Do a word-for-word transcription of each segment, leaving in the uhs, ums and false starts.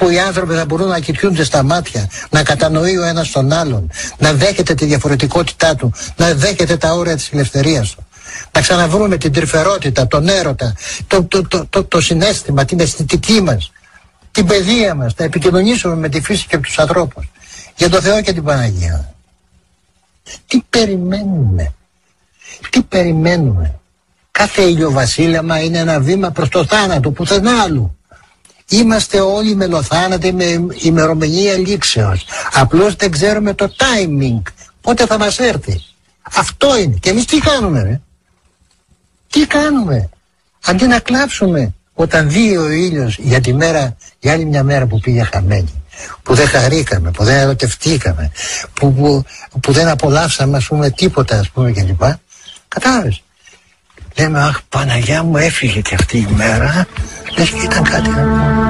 που οι άνθρωποι θα μπορούν να κοιτούνται στα μάτια, να κατανοεί ο ένας τον άλλον, να δέχεται τη διαφορετικότητά του, να δέχεται τα όρια της ελευθερίας του. Να ξαναβρούμε την τρυφερότητα, τον έρωτα, το, το, το, το, το συναίσθημα, την αισθητική μας, την παιδεία μας, να επικοινωνήσουμε με τη φύση και τους ανθρώπους. Για το Θεό και την Παναγία. Τι περιμένουμε, τι περιμένουμε. Κάθε ηλιοβασίλεμα είναι ένα βήμα προς το θάνατο, πουθενά άλλου. Είμαστε όλοι μελοθάνατοι με ημερομηνία λήξεως. Απλώς δεν ξέρουμε το timing, πότε θα μας έρθει. Αυτό είναι. Και εμείς τι κάνουμε, ρε? Τι κάνουμε? Αντί να κλάψουμε όταν δει ο ήλιος για τη μέρα, για άλλη μια μέρα που πήγε χαμένη, που δεν χαρήκαμε, που δεν ερωτευτήκαμε, που, που, που δεν απολαύσαμε, ας πούμε, τίποτα, ας πούμε, κλπ. Κατάλαβες? Λέμε, αχ, Παναγιά μου, έφυγε και αυτή η μέρα. Λες και ήταν κάτι να πω.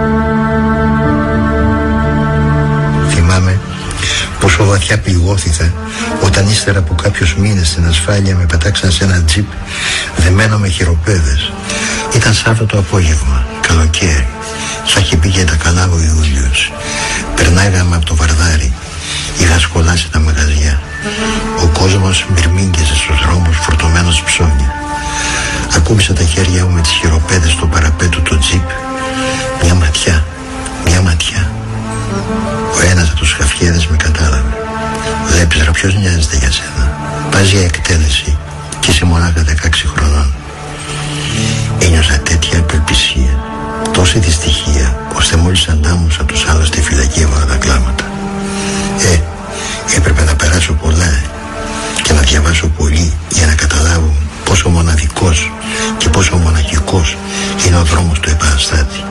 Θυμάμαι πόσο βαθιά πληγώθηκα όταν ύστερα από κάποιους μήνες στην ασφάλεια με πετάξαν σε ένα τζιπ δεμένο με χειροπέδες. Ήταν Σάββατο απόγευμα, καλοκαίρι. Θα είχε πει και τα καλά ο Ιούλιος. Περνάγαμε από το Βαρδάρι. Είχα σκολάσει τα μαγαζιά. Ο κόσμος μυρμήγκεζε στους δρόμους φορτωμένος ψώνια. Ακούμπησα τα χέρια μου με τις χειροπέδες στο παραπέτου του τζιπ. Μια ματιά, μια ματιά. Ο ένας από τους χαφιέδες με κατάλαβε. Βλέπεις, ρε, ποιος νοιάζεται για σένα? Πας για εκτέλεση και είσαι μονάχα δεκαέξι χρονών. Ένιωσα τέτοια απελπισία, τόση δυστυχία, ώστε μόλις αντάμωσα τους άλλους στη φυλακή έβαλα τα κλάματα. Ε, έπρεπε να περάσω πολλά και να διαβάσω πολύ για να καταλάβω πόσο μοναδικός και πόσο μοναχικός είναι ο δρόμος του επαναστάτη.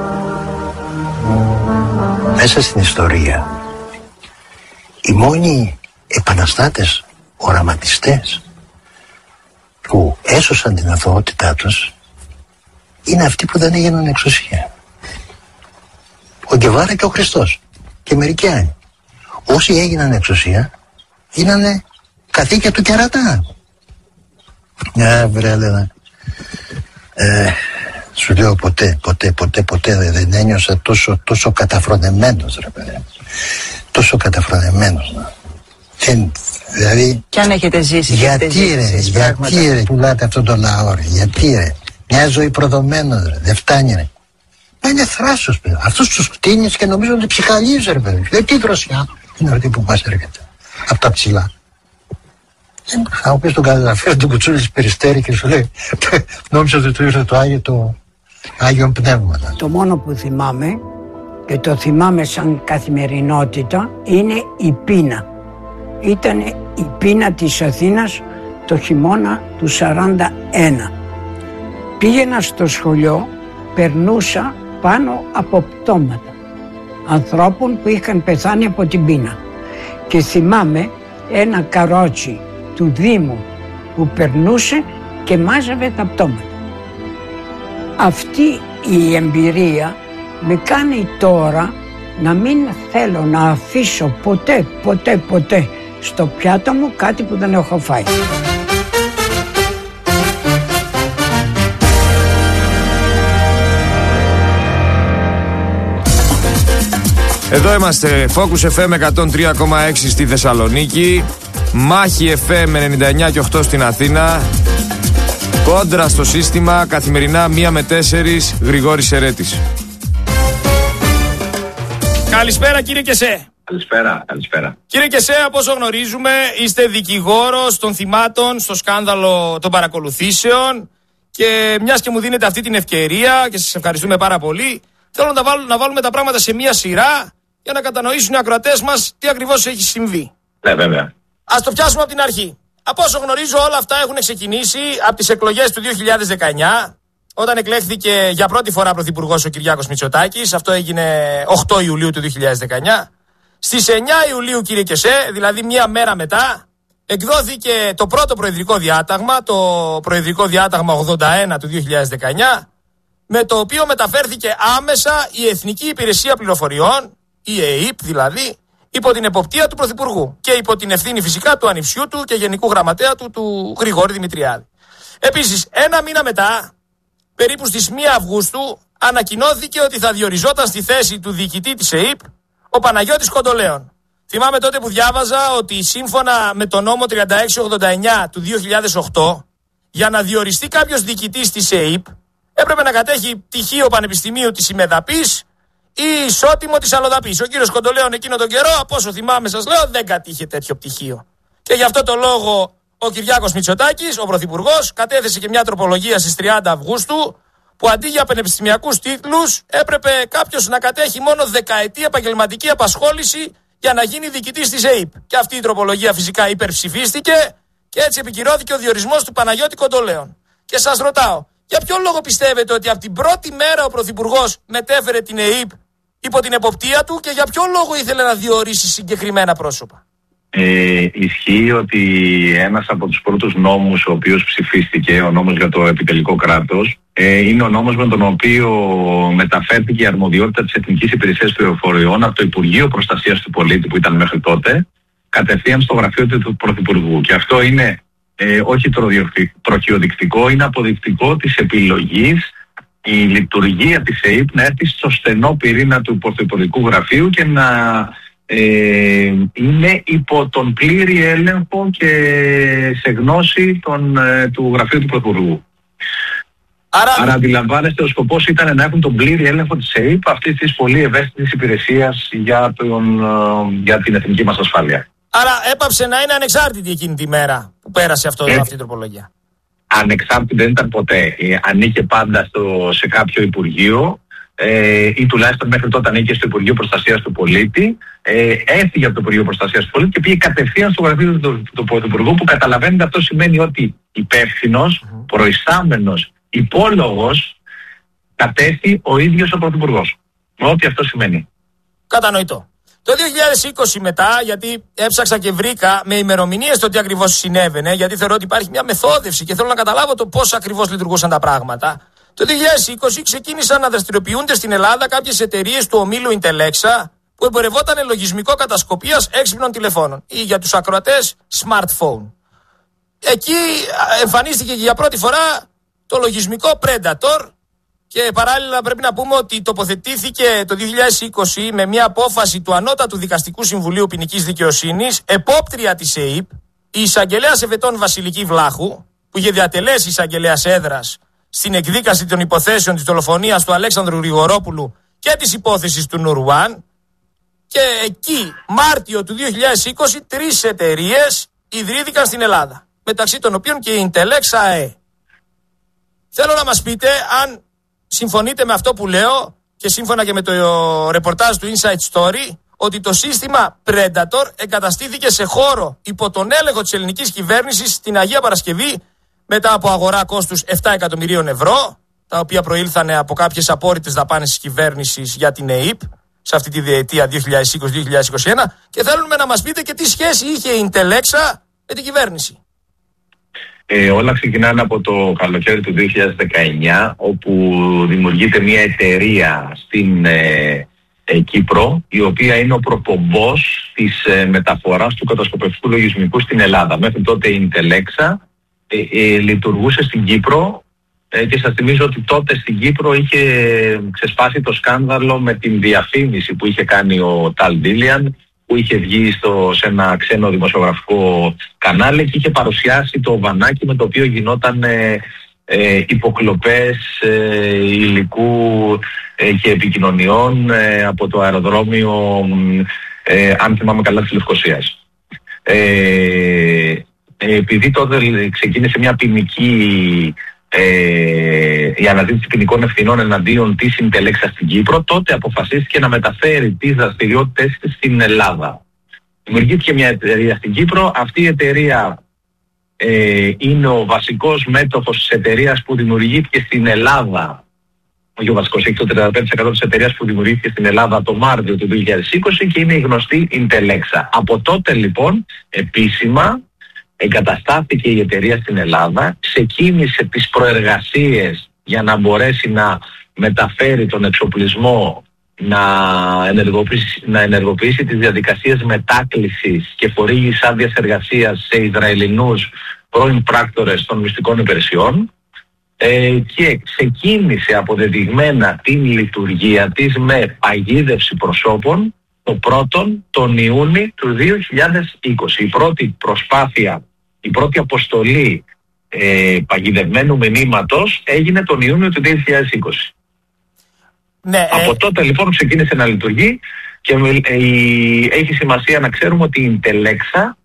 Μέσα στην ιστορία, οι μόνοι επαναστάτες, οραματιστές που έσωσαν την αθωότητά τους είναι αυτοί που δεν έγιναν εξουσία. Ο Γκεβάρα και ο Χριστός και μερικοί άλλοι. Όσοι έγιναν εξουσία γίνανε καθήκια του κερατά. Α, βρε, Έλενα. Ε, σου λέω ποτέ, ποτέ, ποτέ, ποτέ δεν ένιωσα τόσο, τόσο καταφρονεμένος, ρε παιδί. Τόσο καταφρονεμένος. Δεν, δηλαδή... Κι αν έχετε ζήσει, γιατί έχετε ζήσει, ρε, γιατί ρε, πουλάτε αυτόν τον λαό, ρε, γιατί ρε. Μια ζωή προδομένος, ρε, δεν φτάνει, ρε. Μα είναι θράσος, παιδί. Αυτούς τους κτίνεις και νομίζω ότι ψυχαλίζει, ρε, παιδί. Δεν τι δροσιά είναι αυτή που μας έρχεται. Από τα ψηλά. Θα μου πεις τον καταγραφέα του Κουτσούλης Περιστέρη και σου λέει νόμιζα ότι του ήρθε το Άγιο, το Άγιο Πνεύμα. Το μόνο που θυμάμαι και το θυμάμαι σαν καθημερινότητα είναι η πείνα. Ήταν η πείνα της Αθήνας το χειμώνα του σαράντα ένα. Πήγαινα στο σχολείο, περνούσα πάνω από πτώματα ανθρώπων που είχαν πεθάνει από την πείνα και θυμάμαι ένα καρότσι του Δήμου που περνούσε και μάζευε τα πτώματα. Αυτή η εμπειρία με κάνει τώρα να μην θέλω να αφήσω ποτέ, ποτέ, ποτέ στο πιάτο μου κάτι που δεν έχω φάει. Εδώ είμαστε, Focus εφ εμ εκατόν τρία κόμμα έξι στη Θεσσαλονίκη, Μάχη εφ εμ ενενήντα εννιά και οκτώ στην Αθήνα, Κόντρα στο σύστημα, καθημερινά μία με τέσσερις, Γρηγόρης Ερέτης. Καλησπέρα κύριε Κεσέ. Καλησπέρα, καλησπέρα. Κύριε Κεσέ, από όσο γνωρίζουμε, είστε δικηγόρος των θυμάτων στο σκάνδαλο των παρακολουθήσεων και μιας και μου δίνετε αυτή την ευκαιρία και σας ευχαριστούμε πάρα πολύ, θέλω να, βάλω, να βάλουμε τα πράγματα σε μία σειρά για να κατανοήσουν οι ακροατές μας τι ακριβώς έχει συμβεί. Ναι, βέβαια. Ας το πιάσουμε από την αρχή. Από όσο γνωρίζω, όλα αυτά έχουν ξεκινήσει από τις εκλογές του δύο χιλιάδες δεκαεννιά, όταν εκλέχθηκε για πρώτη φορά πρωθυπουργός ο Κυριάκος Μητσοτάκης. Αυτό έγινε οκτώ Ιουλίου του δύο χιλιάδες δεκαεννιά. Στις εννιά Ιουλίου, κύριε Κεσέ, δηλαδή μία μέρα μετά, εκδόθηκε το πρώτο προεδρικό διάταγμα, το προεδρικό διάταγμα ογδόντα ένα του δύο χιλιάδες δεκαεννιά, με το οποίο μεταφέρθηκε άμεσα η Εθνική Υπηρεσία Πληροφοριών, η ΕΕΠ δηλαδή, υπό την εποπτεία του Πρωθυπουργού και υπό την ευθύνη φυσικά του ανιψιού του και γενικού γραμματέα του, του Γρηγόρη Δημητριάδη. Επίσης, ένα μήνα μετά, περίπου στις μία Αυγούστου, ανακοινώθηκε ότι θα διοριζόταν στη θέση του διοικητή της ΕΥΠ ο Παναγιώτης Κοντολέων. Θυμάμαι τότε που διάβαζα ότι σύμφωνα με τον νόμο τριάντα έξι ογδόντα εννιά του δύο χιλιάδες οκτώ, για να διοριστεί κάποιος διοικητής της ΕΥΠ έπρεπε να κατέχει πτυχίο πανεπιστημίου της Ημεδαπής ή ισότιμο της Αλλοδαπής. Ο κύριος Κοντολέων εκείνο τον καιρό, από όσο θυμάμαι σας λέω, δεν κατήχε τέτοιο πτυχίο. Και γι' αυτό το λόγο ο Κυριάκος Μητσοτάκης, ο Πρωθυπουργός, κατέθεσε και μια τροπολογία στις τριάντα Αυγούστου που αντί για πανεπιστημιακούς τίτλους έπρεπε κάποιος να κατέχει μόνο δεκαετή επαγγελματική απασχόληση για να γίνει διοικητής της ΕΥΠ. Και αυτή η τροπολογία φυσικά υπερψηφίστηκε και έτσι επικυρώθηκε ο διορισμός του Παναγιώτη Κοντολέων. Και σας ρωτάω, για ποιο λόγο πιστεύετε ότι από την πρώτη μέρα ο Πρωθυπουργός μετέφερε την ΕΥΠ υπό την εποπτεία του και για ποιο λόγο ήθελε να διορίσει συγκεκριμένα πρόσωπα? Ε, ισχύει ότι ένας από τους πρώτους νόμους ο οποίος ψηφίστηκε, ο νόμος για το επιτελικό κράτος, ε, είναι ο νόμος με τον οποίο μεταφέρθηκε η αρμοδιότητα της Εθνικής Υπηρεσίας Πληροφοριών από το Υπουργείο Προστασίας του Πολίτη που ήταν μέχρι τότε κατευθείαν στο γραφείο του Πρωθυπουργού. Και αυτό είναι ε, όχι τροχιοδεικτικό, είναι αποδεικτικό της επιλογής η λειτουργία της ΕΥΠ να έρθει στο στενό πυρήνα του Πρωθυπουργικού Γραφείου και να Ε, είναι υπό τον πλήρη έλεγχο και σε γνώση των, ε, του γραφείου του Πρωθυπουργού. Άρα, Άρα αντιλαμβάνεστε, ο σκοπός ήταν να έχουν τον πλήρη έλεγχο της ΕΥΠ, αυτής της πολύ ευαίσθητης υπηρεσίας για, τον, ε, για την εθνική μας ασφάλεια. Άρα έπαψε να είναι ανεξάρτητη εκείνη τη μέρα που πέρασε αυτό, ε, αυτή η τροπολογία. Ανεξάρτητη δεν ήταν ποτέ. Ε, ανήκε πάντα στο, σε κάποιο υπουργείο. Ε, ή τουλάχιστον μέχρι τότε ανήκε στο Υπουργείο Προστασίας του Πολίτη, ε, έφυγε από το Υπουργείο Προστασίας του Πολίτη και πήγε κατευθείαν στο γραφείο του, του Πρωθυπουργού, που καταλαβαίνετε αυτό σημαίνει ότι υπεύθυνος, mm-hmm. προϊστάμενος, υπόλογος κατέχει ο ίδιος ο Πρωθυπουργός. Ό,τι αυτό σημαίνει. Κατανοητό. Το δύο χιλιάδες είκοσι μετά, γιατί έψαξα και βρήκα με ημερομηνίες το τι ακριβώς συνέβαινε, γιατί θεωρώ ότι υπάρχει μια μεθόδευση και θέλω να καταλάβω το πώς ακριβώς λειτουργούσαν τα πράγματα. Το δύο χιλιάδες είκοσι ξεκίνησαν να δραστηριοποιούνται στην Ελλάδα κάποιες εταιρείες του ομίλου Intelexa που εμπορευόταν λογισμικό κατασκοπίας έξυπνων τηλεφώνων ή για τους ακροατές smartphone. Εκεί εμφανίστηκε για πρώτη φορά το λογισμικό Predator και παράλληλα πρέπει να πούμε ότι τοποθετήθηκε το δύο χιλιάδες είκοσι με μια απόφαση του Ανώτατου Δικαστικού Συμβουλίου Ποινικής Δικαιοσύνης, επόπτρια της ΕΥΠ, η εισαγγελέας Εφετών Βασιλική Βλάχου, που είχε διατελέσει εισαγγελέας έδρας στην εκδίκαση των υποθέσεων της δολοφονίας του Αλέξανδρου Γρηγορόπουλου και της υπόθεσης του Νουρουάν. Και εκεί, Μάρτιο του δύο χιλιάδες είκοσι, τρεις εταιρείες ιδρύθηκαν στην Ελλάδα, μεταξύ των οποίων και η Intelexa ΑΕ. Θέλω να μας πείτε αν συμφωνείτε με αυτό που λέω και σύμφωνα και με το ρεπορτάζ του Inside Story, ότι το σύστημα Predator εγκαταστήθηκε σε χώρο υπό τον έλεγχο της ελληνικής κυβέρνησης στην Αγία Παρασκευή μετά από αγορά κόστους επτά εκατομμυρίων ευρώ, τα οποία προήλθαν από κάποιες απόρριτες δαπάνες της κυβέρνησης για την ΕΥΠ σε αυτή τη διετία δύο χιλιάδες είκοσι με δύο χιλιάδες είκοσι ένα, και θέλουμε να μας πείτε και τι σχέση είχε η Intelexa με την κυβέρνηση. Ε, όλα ξεκινάνε από το καλοκαίρι του δύο χιλιάδες δεκαεννιά, όπου δημιουργείται μια εταιρεία στην ε, ε, Κύπρο, η οποία είναι ο προπομπός της ε, μεταφοράς του κατασκοπευτικού λογισμικού στην Ελλάδα. Μέχρι τότε η Intelexa ε, ε, λειτουργούσε στην Κύπρο ε, και σας θυμίζω ότι τότε στην Κύπρο είχε ξεσπάσει το σκάνδαλο με την διαφήμιση που είχε κάνει ο Ταλ Ντίλιαν, που είχε βγει στο, σε ένα ξένο δημοσιογραφικό κανάλι και είχε παρουσιάσει το βανάκι με το οποίο γινόταν ε, ε, υποκλοπές ε, υλικού ε, και επικοινωνιών ε, από το αεροδρόμιο, ε, αν θυμάμαι καλά, της Λευκωσίας. Ε, επειδή τότε ξεκίνησε μια ποινική Ε, η αναζήτηση ποινικών ευθυνών εναντίον της Intelexa στην Κύπρο, τότε αποφασίστηκε να μεταφέρει τις δραστηριότητες της στην Ελλάδα. Δημιουργήθηκε μια εταιρεία στην Κύπρο. Αυτή η εταιρεία ε, είναι ο βασικός μέτοχος της εταιρείας που δημιουργήθηκε στην Ελλάδα. Όχι ο βασικός, έχει το τριάντα πέντε τοις εκατό της εταιρείας που δημιουργήθηκε στην Ελλάδα το Μάρτιο του δύο χιλιάδες είκοσι και είναι η γνωστή Intelexa. Από τότε λοιπόν επίσημα εγκαταστάθηκε η εταιρεία στην Ελλάδα, ξεκίνησε τις προεργασίες για να μπορέσει να μεταφέρει τον εξοπλισμό, να ενεργοποιήσει, να ενεργοποιήσει τις διαδικασίες μετάκλησης και χορήγησης άδειας εργασίας σε Ισραηλινούς πρώην πράκτορες των μυστικών υπηρεσιών. ε, και ξεκίνησε αποδεδειγμένα την λειτουργία της με παγίδευση προσώπων το πρώτον τον Ιούνιο του δύο χιλιάδες είκοσι. Η πρώτη προσπάθεια, η πρώτη αποστολή ε, παγιδευμένου μηνύματος έγινε τον Ιούνιο του δύο χιλιάδες είκοσι. Ναι, Από ε... τότε λοιπόν ξεκίνησε να λειτουργεί και ε, έχει σημασία να ξέρουμε ότι η Intelexa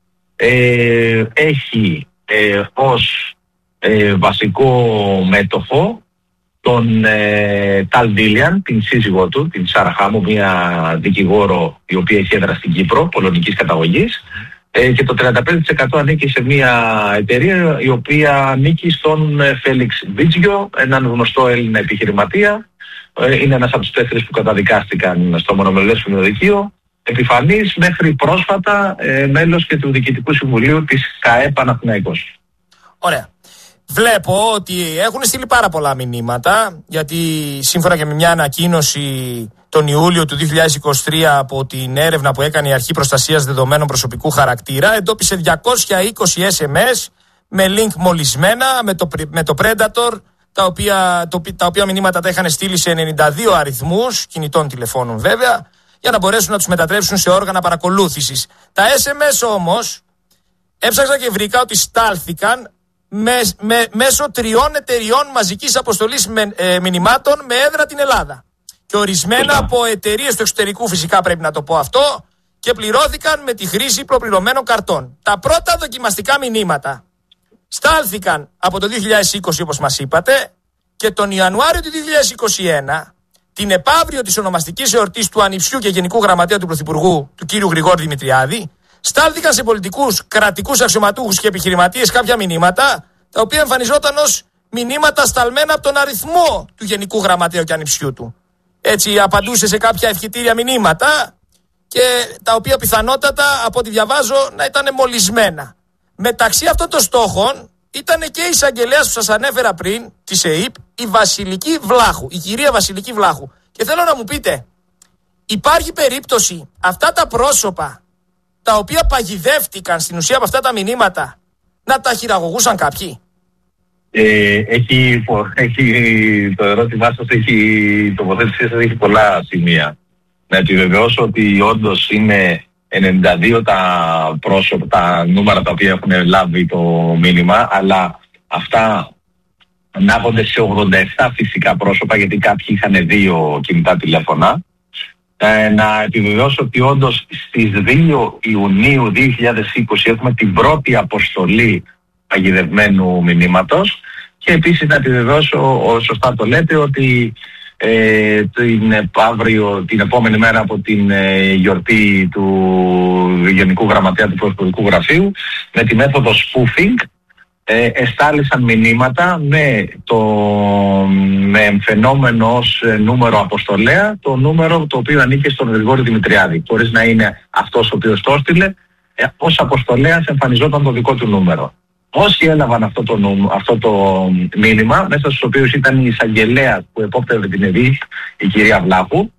ε, έχει ε, ως ε, βασικό μέτοχο τον ε, Ταλ Ντίλιαν, την σύζυγό του, την Σάρα Χάμου, μια δικηγόρο η οποία έχει έδρα στην Κύπρο, πολωνικής καταγωγής, ε, και το τριάντα πέντε τοις εκατό ανήκει σε μια εταιρεία η οποία ανήκει στον Φέλιξ Βίτζιο, έναν γνωστό Έλληνα επιχειρηματία. Ε, είναι ένας από τους τέσσερις που καταδικάστηκαν στο μονομελές φημιοδικείο, επιφανής μέχρι πρόσφατα ε, μέλος και του Διοικητικού Συμβουλίου της ΚΑΕ Παναθηναϊκός. Ωραία. Βλέπω ότι έχουν στείλει πάρα πολλά μηνύματα, γιατί σύμφωνα και με μια ανακοίνωση τον Ιούλιο του δύο χιλιάδες είκοσι τρία από την έρευνα που έκανε η Αρχή Προστασίας Δεδομένων Προσωπικού Χαρακτήρα, εντόπισε διακόσια είκοσι ες εμ ες με link μολυσμένα, με το, με το Predator, τα οποία, το, τα οποία μηνύματα τα είχαν στείλει σε ενενήντα δύο αριθμούς κινητών τηλεφώνων βέβαια, για να μπορέσουν να τους μετατρέψουν σε όργανα παρακολούθησης. Τα ες εμ ες όμως έψαξα και βρήκα ότι στάλθηκαν Με, με, μέσω τριών εταιριών μαζικής αποστολής με, ε, μηνυμάτων με έδρα την Ελλάδα. Και ορισμένα από εταιρείες του εξωτερικού, φυσικά πρέπει να το πω αυτό, και πληρώθηκαν με τη χρήση προπληρωμένων καρτών. Τα πρώτα δοκιμαστικά μηνύματα στάλθηκαν από το δύο χιλιάδες είκοσι, όπως μας είπατε, και τον Ιανουάριο του δύο χιλιάδες είκοσι ένα, την επαύριο της ονομαστικής εορτής του ανιψιού και Γενικού Γραμματέα του Πρωθυπουργού, του κ. Γρηγόρη Δημητριάδη, στάλθηκαν σε πολιτικούς, κρατικούς αξιωματούχους και επιχειρηματίες κάποια μηνύματα, τα οποία εμφανιζόταν ως μηνύματα σταλμένα από τον αριθμό του Γενικού Γραμματέου και ανιψιού του. Έτσι απαντούσε σε κάποια ευχητήρια μηνύματα, και τα οποία πιθανότατα, από ό,τι διαβάζω, να ήταν μολυσμένα. Μεταξύ αυτών των στόχων ήταν και η εισαγγελέας που σας ανέφερα πριν, της ΕΥΠ, η Βασιλική Βλάχου, η κυρία Βασιλική Βλάχου. Και θέλω να μου πείτε, υπάρχει περίπτωση αυτά τα πρόσωπα, τα οποία παγιδεύτηκαν στην ουσία από αυτά τα μηνύματα, να τα χειραγωγούσαν κάποιοι? Ε, έχει, έχει, το ερώτημά σας, έχει, η τοποθέτησή σας έχει πολλά σημεία. Να επιβεβαιώσω ότι όντως είναι ενενήντα δύο τα πρόσωπα, τα νούμερα τα οποία έχουν λάβει το μήνυμα, αλλά αυτά ανάγονται σε ογδόντα επτά φυσικά πρόσωπα, γιατί κάποιοι είχαν δύο κινητά τηλέφωνα. Ε, να επιβεβαιώσω ότι όντως στις δύο Ιουνίου δύο χιλιάδες είκοσι έχουμε την πρώτη αποστολή παγιδευμένου μηνύματος, και επίσης να επιβεβαιώσω, σωστά το λέτε, ότι ε, την, αύριο, την επόμενη μέρα από την ε, γιορτή του Γενικού Γραμματέα του Πρωθυπουργικού Γραφείου, με τη μέθοδο spoofing, Ε, εστάλησαν μηνύματα με, το, με εμφαινόμενο ως νούμερο αποστολέα το νούμερο το οποίο ανήκε στον Γρηγόρη Δημητριάδη, χωρίς να είναι αυτός ο οποίος το έστειλε. Ε, ως αποστολέας εμφανιζόταν το δικό του νούμερο. Όσοι έλαβαν αυτό το, νου, αυτό το μήνυμα, μέσα στους οποίους ήταν η εισαγγελέα που επόπτευε την ΕΔΗ, η κυρία Βλάχου,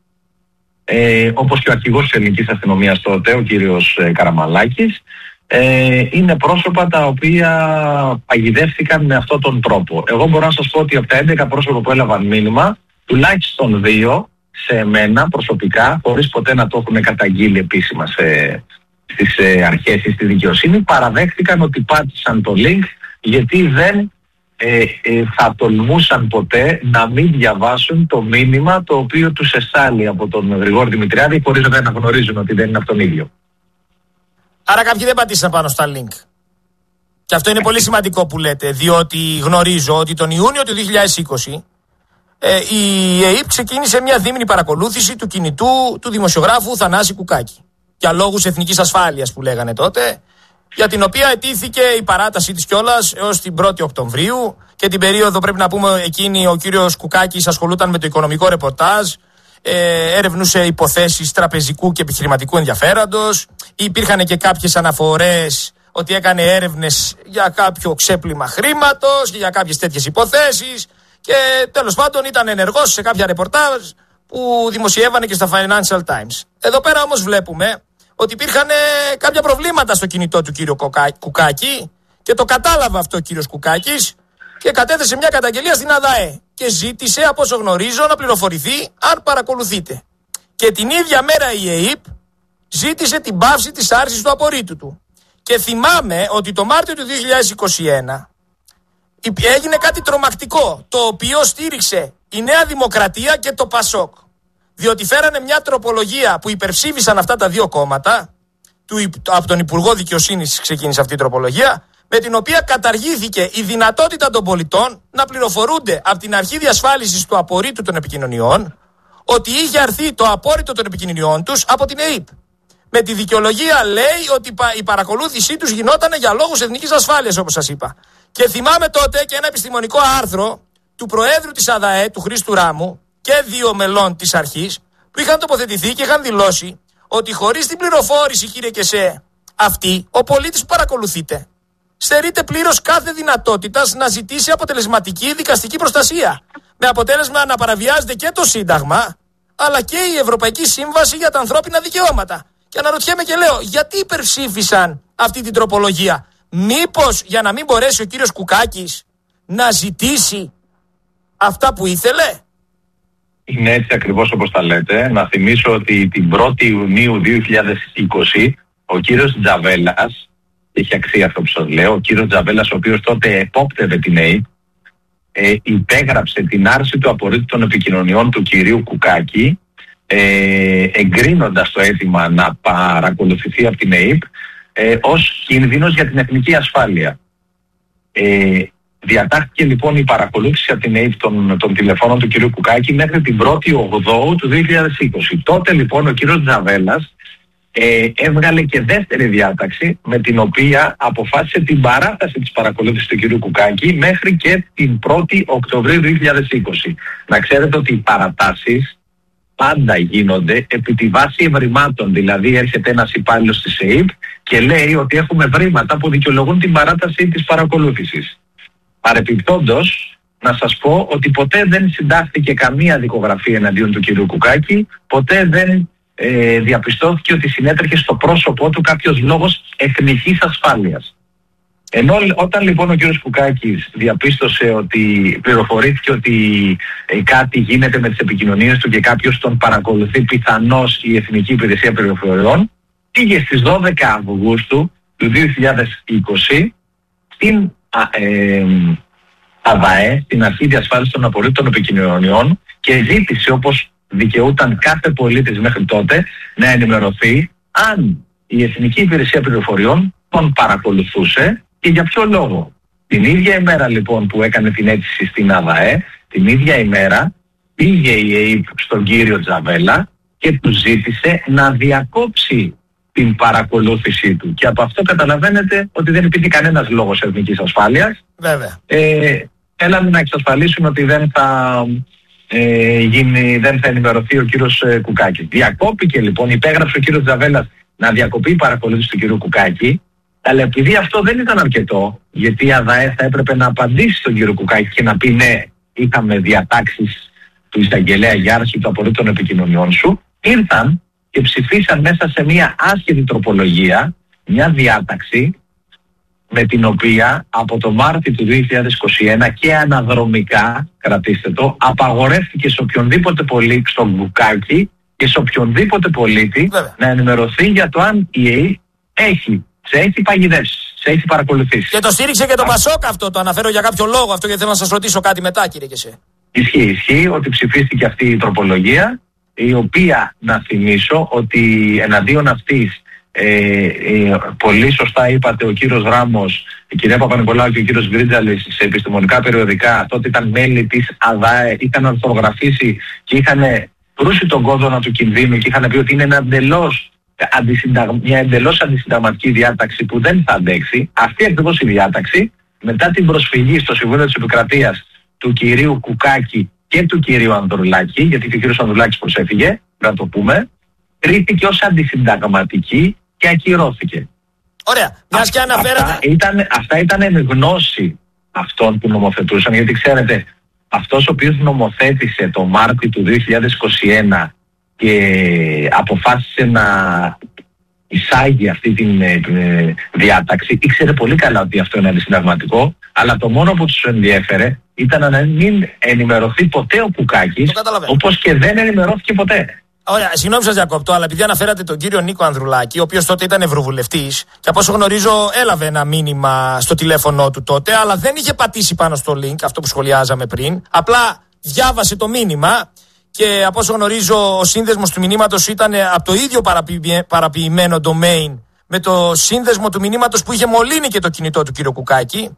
ε, όπως και ο αρχηγός της ελληνικής αστυνομίας τότε, ο κύριος ε, Καραμαλάκης, Ε, είναι πρόσωπα τα οποία παγιδεύτηκαν με αυτόν τον τρόπο. Εγώ μπορώ να σας πω ότι από τα έντεκα πρόσωπα που έλαβαν μήνυμα, τουλάχιστον δύο σε εμένα προσωπικά, χωρίς ποτέ να το έχουν καταγγείλει επίσημα σε, στις ε, αρχές ή στη δικαιοσύνη, παραδέχτηκαν ότι πάτησαν το link, γιατί δεν ε, ε, θα τολμούσαν ποτέ να μην διαβάσουν το μήνυμα το οποίο τους εστάλει από τον Γρηγόρη Δημητριάδη, χωρίς να αναγνωρίζουν ότι δεν είναι από τον ίδιο. Άρα κάποιοι δεν πατήσαν πάνω στα link. Και αυτό είναι πολύ σημαντικό που λέτε, διότι γνωρίζω ότι τον Ιούνιο του δύο χιλιάδες είκοσι ε, η ΕΥΠ ξεκίνησε μια δίμηνη παρακολούθηση του κινητού του δημοσιογράφου Θανάση Κουκάκη. Για λόγους εθνικής ασφάλειας που λέγανε τότε, για την οποία αιτήθηκε η παράταση της κιόλας έως την πρώτη Οκτωβρίου, και την περίοδο, πρέπει να πούμε, εκείνη ο κύριος Κουκάκης ασχολούταν με το οικονομικό ρεπορτάζ, Ε, έρευνουσε υποθέσεις τραπεζικού και επιχειρηματικού ενδιαφέροντος. Υπήρχαν και κάποιες αναφορές ότι έκανε έρευνες για κάποιο ξέπλυμα χρήματος και για κάποιες τέτοιες υποθέσεις, και τέλος πάντων ήταν ενεργός σε κάποια ρεπορτάζ που δημοσιεύανε και στα Financial Times. Εδώ πέρα όμως βλέπουμε ότι υπήρχαν κάποια προβλήματα στο κινητό του κύριου Κουκάκη, και το κατάλαβε αυτό ο κύριος Κουκάκης, και κατέθεσε μια καταγγελία στην ΑΔΑΕ και ζήτησε, από όσο γνωρίζω, να πληροφορηθεί αν παρακολουθείτε. Και την ίδια μέρα η ΕΕΠ ζήτησε την πάυση της άρσης του απορρίτου του. Και θυμάμαι ότι το Μάρτιο του δύο χιλιάδες είκοσι ένα έγινε κάτι τρομακτικό, το οποίο στήριξε η Νέα Δημοκρατία και το ΠΑΣΟΚ. Διότι φέρανε μια τροπολογία που υπερψήφισαν αυτά τα δύο κόμματα, του, από τον Υπουργό Δικαιοσύνης ξεκίνησε αυτή η τροπολογία, με την οποία καταργήθηκε η δυνατότητα των πολιτών να πληροφορούνται από την αρχή διασφάλισης του απορρίτου των επικοινωνιών ότι είχε αρθεί το απόρριτο των επικοινωνιών τους από την ΕΕΠ. Με τη δικαιολογία λέει ότι η παρακολούθησή τους γινόταν για λόγους εθνικής ασφάλειας, όπως σας είπα. Και θυμάμαι τότε και ένα επιστημονικό άρθρο του Προέδρου της ΑΔΑΕ, του Χρήστου Ράμου, και δύο μελών της αρχής, που είχαν τοποθετηθεί και είχαν δηλώσει ότι χωρίς την πληροφόρηση, κύριε Κεσέ, αυτή, ο πολίτης που παρακολουθείτε, στερείται πλήρως κάθε δυνατότητας να ζητήσει αποτελεσματική δικαστική προστασία. Με αποτέλεσμα να παραβιάζεται και το Σύνταγμα, αλλά και η Ευρωπαϊκή Σύμβαση για τα ανθρώπινα δικαιώματα. Και αναρωτιέμαι και λέω, γιατί υπερψήφισαν αυτή την τροπολογία? Μήπως για να μην μπορέσει ο κύριος Κουκάκης να ζητήσει αυτά που ήθελε? Είναι έτσι ακριβώς όπως τα λέτε. Να θυμίσω ότι την πρώτη Ιουνίου δύο χιλιάδες είκοσι ο κύριος Τζαβέλας, έχει αξία αυτό που σας λέω, ο κύριος Τζαβέλας, ο οποίος τότε επόπτευε την ΕΕΠ, ε, υπέγραψε την άρση του απορρίτου των επικοινωνιών του κυρίου Κουκάκη, ε, εγκρίνοντας το αίτημα να παρακολουθηθεί από την ΕΕΠ ε, ως κίνδυνος για την εθνική ασφάλεια. Ε, Διατάχθηκε λοιπόν η παρακολούθηση από την ΕΕΠ των, των τηλεφώνων του κ. Κουκάκη μέχρι την πρώτη Οκτωβρίου του δύο χιλιάδες είκοσι. Τότε λοιπόν ο κ. Τζαβέλας ε, έβγαλε και δεύτερη διάταξη με την οποία αποφάσισε την παράταση της παρακολούθησης του κ. Κουκάκη μέχρι και την πρώτη Οκτωβρίου δύο χιλιάδες είκοσι. Να ξέρετε ότι οι παρατάσεις πάντα γίνονται επί τη βάση ευρημάτων. Δηλαδή έρχεται ένας υπάλληλος της ΕΕΠ και λέει ότι έχουμε ευρήματα που δικαιολογούν την παράταση της παρακολούθησης. Παρεπιπτόντως, να σας πω ότι ποτέ δεν συντάχθηκε καμία δικογραφία εναντίον του κυρίου Κουκάκη, ποτέ δεν ε, διαπιστώθηκε ότι συνέτρεχε στο πρόσωπό του κάποιος λόγος εθνικής ασφάλειας. Ενώ όταν λοιπόν ο κύριος Κουκάκης διαπίστωσε ότι πληροφορήθηκε ότι ε, κάτι γίνεται με τις επικοινωνίες του και κάποιος τον παρακολουθεί πιθανώς η Εθνική Υπηρεσία Πληροφοριών, πήγε στις δώδεκα Αυγούστου του δύο χιλιάδες είκοσι στην Α, ε, ΑΔΑΕ, την Αρχή Διασφάλισης των Απορρίτων Επικοινωνιών, και ζήτησε, όπως δικαιούταν κάθε πολίτης μέχρι τότε, να ενημερωθεί αν η Εθνική Υπηρεσία Πληροφοριών τον παρακολουθούσε και για ποιο λόγο. Την ίδια ημέρα λοιπόν που έκανε την αίτηση στην ΑΔΑΕ, την ίδια ημέρα πήγε η ΕΕΠ στον κύριο Τζαβέλα και του ζήτησε να διακόψει την παρακολούθησή του. Και από αυτό καταλαβαίνετε ότι δεν υπήρχε κανένας λόγος εθνικής ασφάλειας. Βέβαια. Ε, έλαμε να εξασφαλίσουν ότι δεν θα, ε, γίνει, δεν θα ενημερωθεί ο κύριος ε, Κουκάκης. Διακόπηκε λοιπόν, υπέγραψε ο κύριος Τζαβέλας να διακοπεί η παρακολούθηση του κύριου Κουκάκη, αλλά επειδή αυτό δεν ήταν αρκετό, γιατί η ΑΔΑΕ θα έπρεπε να απαντήσει στον κύριο Κουκάκη και να πει ναι, είχαμε διατάξεις του εισαγγελέα για άρση του απορρίτου των επικοινωνιών σου, ήρθαν και ψηφίσαν μέσα σε μια άσχετη τροπολογία μια διάταξη με την οποία από το Μάρτιο του δύο χιλιάδες είκοσι ένα και αναδρομικά, κρατήστε το, απαγορεύτηκε σε οποιονδήποτε πολίτη, στον Κουκάκη και σε οποιονδήποτε πολίτη, βέβαια, να ενημερωθεί για το αν η ΕΕΠ έχει, σε έχει παγιδεύσει, σε έχει παρακολουθήσει. Και το στήριξε και το ΠΑΣΟΚ αυτό, το αναφέρω για κάποιο λόγο αυτό, γιατί θέλω να σας ρωτήσω κάτι μετά, κύριε Κεσέ. Ισχύει, ισχύει ότι ψηφίστηκε αυτή η τροπολογία, η οποία, να θυμίσω, ότι εναντίον αυτής ε, ε, πολύ σωστά είπατε, ο κύριος Ράμος, η κυρία Παπα-Νικολάου και ο κύριος Γκρίτζαλης σε επιστημονικά περιοδικά, τότε ήταν μέλη της ΑΔΑΕ, είχαν ορθογραφήσει και είχαν κρούσει τον κόδωνα του κινδύνου και είχαν πει ότι είναι ένα εντελώς, αντισυνταγμα, μια εντελώς αντισυνταγματική διάταξη που δεν θα αντέξει. Αυτή ακριβώς η διάταξη, μετά την προσφυγή στο Συμβούλιο της Επικρατείας του κυρίου Κουκάκη και του κυρίου Ανδρουλάκη, γιατί και ο κύριος Ανδρουλάκης προσέφυγε, να το πούμε, κρίθηκε ως αντισυνταγματική και ακυρώθηκε. Ωραία. Μιας και αναφέρατε... Αυτά ήταν, αυτά ήταν εν γνώση αυτών που νομοθετούσαν, γιατί ξέρετε, αυτός ο οποίος νομοθέτησε το Μάρτιο του δύο χιλιάδες είκοσι ένα και αποφάσισε να εισάγει αυτή την ε, ε, διάταξη ήξερε πολύ καλά ότι αυτό είναι αντισυνταγματικό, αλλά το μόνο που τους ενδιέφερε ήταν να μην ενημερωθεί ποτέ ο Κουκάκης, όπως και δεν ενημερώθηκε ποτέ. Ωραία, συγγνώμη σας διακόπτω, αλλά επειδή αναφέρατε τον κύριο Νίκο Ανδρουλάκη, ο οποίος τότε ήταν ευρωβουλευτής και από όσο γνωρίζω έλαβε ένα μήνυμα στο τηλέφωνο του τότε, αλλά δεν είχε πατήσει πάνω στο link, αυτό που σχολιάζαμε πριν, απλά διάβασε το μήνυμα και από όσο γνωρίζω ο σύνδεσμος του μηνύματος ήταν από το ίδιο παραποιημένο domain με το σύνδεσμο του μηνύματος που είχε μολύνει και το κινητό του κύριο Κουκάκη.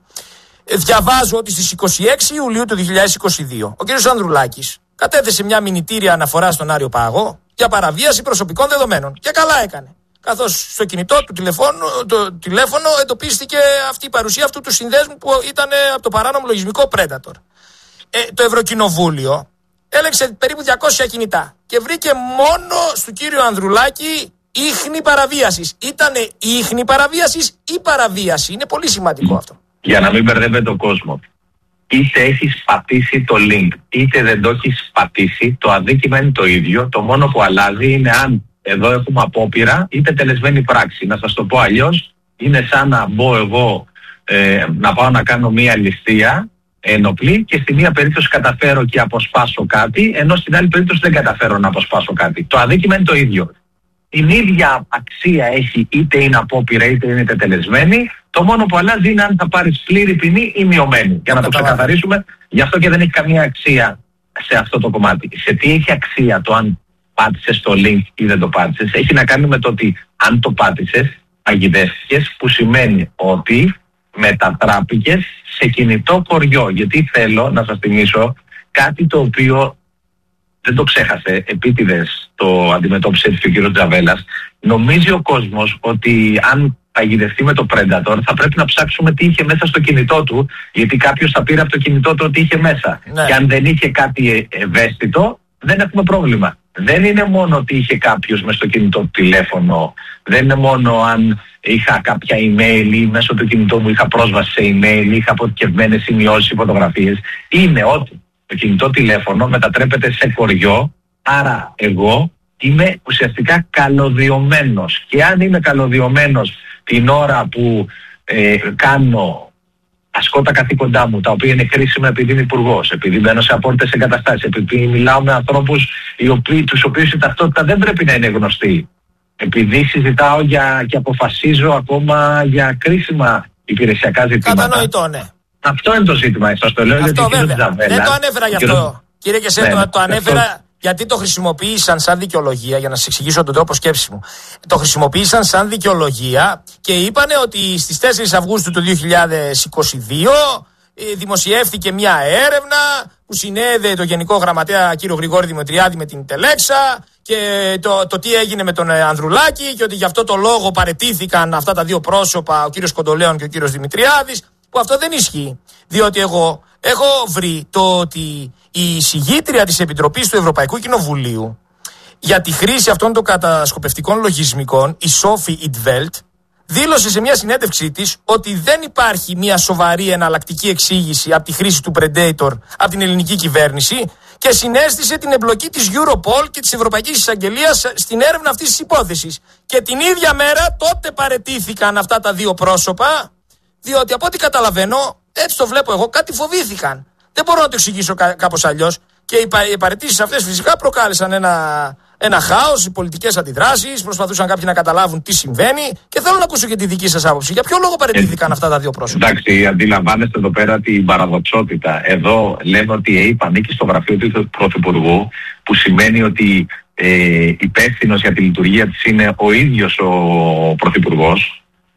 Διαβάζω ότι στις είκοσι έξι Ιουλίου του δύο χιλιάδες είκοσι δύο ο κύριος Ανδρουλάκης κατέθεσε μια μηνυτήρια αναφορά στον Άριο Πάγο για παραβίαση προσωπικών δεδομένων. Και καλά έκανε. Καθώς στο κινητό του τηλεφώνου, το τηλέφωνο εντοπίστηκε αυτή η παρουσία αυτού του συνδέσμου που ήταν από το παράνομο λογισμικό Predator. Ε, το Ευρωκοινοβούλιο έλεξε περίπου διακόσια κινητά και βρήκε μόνο στο κύριο Ανδρουλάκη ίχνη παραβίασης. Ήτανε ίχνη παραβίασης ή παραβίαση. Είναι πολύ σημαντικό αυτό. Για να μην μπερδεύεται ο κόσμο. Είτε έχεις πατήσει το link, είτε δεν το έχεις πατήσει, το αδίκημα είναι το ίδιο. Το μόνο που αλλάζει είναι αν εδώ έχουμε απόπειρα είτε τελεσμένη πράξη. Να σας το πω αλλιώς, είναι σαν να μπω εγώ ε, να πάω να κάνω μία ληστεία ενοπλή και στη μία περίπτωση καταφέρω και αποσπάσω κάτι, ενώ στην άλλη περίπτωση δεν καταφέρω να αποσπάσω κάτι. Το αδίκημα είναι το ίδιο. Την ίδια αξία έχει είτε είναι απόπειρα είτε είναι τελεσμένη. Το μόνο που αλλάζει είναι αν θα πάρεις πλήρη ποινή ή μειωμένη. Για να το ξεκαθαρίσουμε, γι' αυτό και δεν έχει καμία αξία σε αυτό το κομμάτι. Σε τι έχει αξία το αν πάτησες το link ή δεν το πάτησες, έχει να κάνει με το ότι αν το πάτησες, παγιδεύτηκες, που σημαίνει ότι μετατράπηκες σε κινητό χωριό. Γιατί θέλω να σας θυμίσω κάτι το οποίο δεν το ξέχασε, επίτηδες το αντιμετώπισε έτσι και ο κύριος Τζαβέλας. Νομίζει ο κόσμος ότι αν παγιδευτεί με το Predator θα πρέπει να ψάξουμε τι είχε μέσα στο κινητό του, γιατί κάποιος θα πήρε από το κινητό του ότι είχε μέσα. Ναι. Και αν δεν είχε κάτι ευαίσθητο, δεν έχουμε πρόβλημα. Δεν είναι μόνο ότι είχε κάποιος μέσα στο κινητό του τηλέφωνο, δεν είναι μόνο αν είχα κάποια email ή μέσω του κινητού μου είχα πρόσβαση σε email, είχα αποθηκευμένες σημειώσεις ή φωτογραφίες. Είναι ότι το κινητό τηλέφωνο μετατρέπεται σε χωριό, άρα εγώ είμαι ουσιαστικά καλωδιωμένος. Και αν είμαι καλωδιωμένος την ώρα που ε, κάνω, ασκώ τα καθήκοντά μου, τα οποία είναι χρήσιμα επειδή είμαι υπουργός, επειδή μπαίνω σε απόρριτες εγκαταστάσεις, επειδή μιλάω με ανθρώπους οι οποίοι, τους οποίους η ταυτότητα δεν πρέπει να είναι γνωστή, επειδή συζητάω για, και αποφασίζω ακόμα για κρίσιμα υπηρεσιακά ζητήματα. Κατανοητό, ναι. Αυτό είναι το ζήτημα, σας το λέω. Αυτό γιατί βέβαια. Δεν το ανέφερα γι' αυτό. Κύριε Κεσέ, ναι, το, το ανέφερα αυτό... γιατί το χρησιμοποίησαν σαν δικαιολογία, για να σας εξηγήσω τον τρόπο σκέψης μου. Το χρησιμοποίησαν σαν δικαιολογία και είπανε ότι στις τέσσερις Αυγούστου του δύο χιλιάδες είκοσι δύο δημοσιεύθηκε μια έρευνα που συνέδεε το Γενικό Γραμματέα κύριο Γρηγόρη Δημητριάδη με την Τελέξα και το, το τι έγινε με τον Ανδρουλάκη και ότι γι' αυτό το λόγο παραιτήθηκαν αυτά τα δύο πρόσωπα, ο κύριος Κοντολέων και ο κύριος Δημητριάδης, που αυτό δεν ισχύει. Διότι εγώ έχω βρει το ότι η εισηγήτρια της Επιτροπής του Ευρωπαϊκού Κοινοβουλίου για τη χρήση αυτών των κατασκοπευτικών λογισμικών, η Σόφι Ιντβέλτ, δήλωσε σε μια συνέντευξή της ότι δεν υπάρχει μια σοβαρή εναλλακτική εξήγηση από τη χρήση του Predator από την ελληνική κυβέρνηση και συνέστησε την εμπλοκή της Europol και της Ευρωπαϊκής Εισαγγελίας στην έρευνα αυτής της υπόθεσης. Και την ίδια μέρα τότε παραιτήθηκαν αυτά τα δύο πρόσωπα, διότι από ό,τι καταλαβαίνω, έτσι το βλέπω εγώ, κάτι φοβήθηκαν. Δεν μπορώ να το εξηγήσω κά- κάπως αλλιώς. Και οι, πα- οι παραιτήσεις αυτές φυσικά προκάλεσαν ένα, ένα χάος, πολιτικές αντιδράσεις, προσπαθούσαν κάποιοι να καταλάβουν τι συμβαίνει και θέλω να ακούσω και τη δική σας άποψη. Για ποιο λόγο παραιτήθηκαν ε, αυτά τα δύο πρόσωπα? Εντάξει, αντιλαμβάνεστε εδώ πέρα την παραδοξότητα. Εδώ λέμε ότι η ΕΙΠ ανήκει στο γραφείο του Πρωθυπουργού, που σημαίνει ότι ε, υπεύθυνος για τη λειτουργία της είναι ο ίδιος ο Πρωθυπουργός.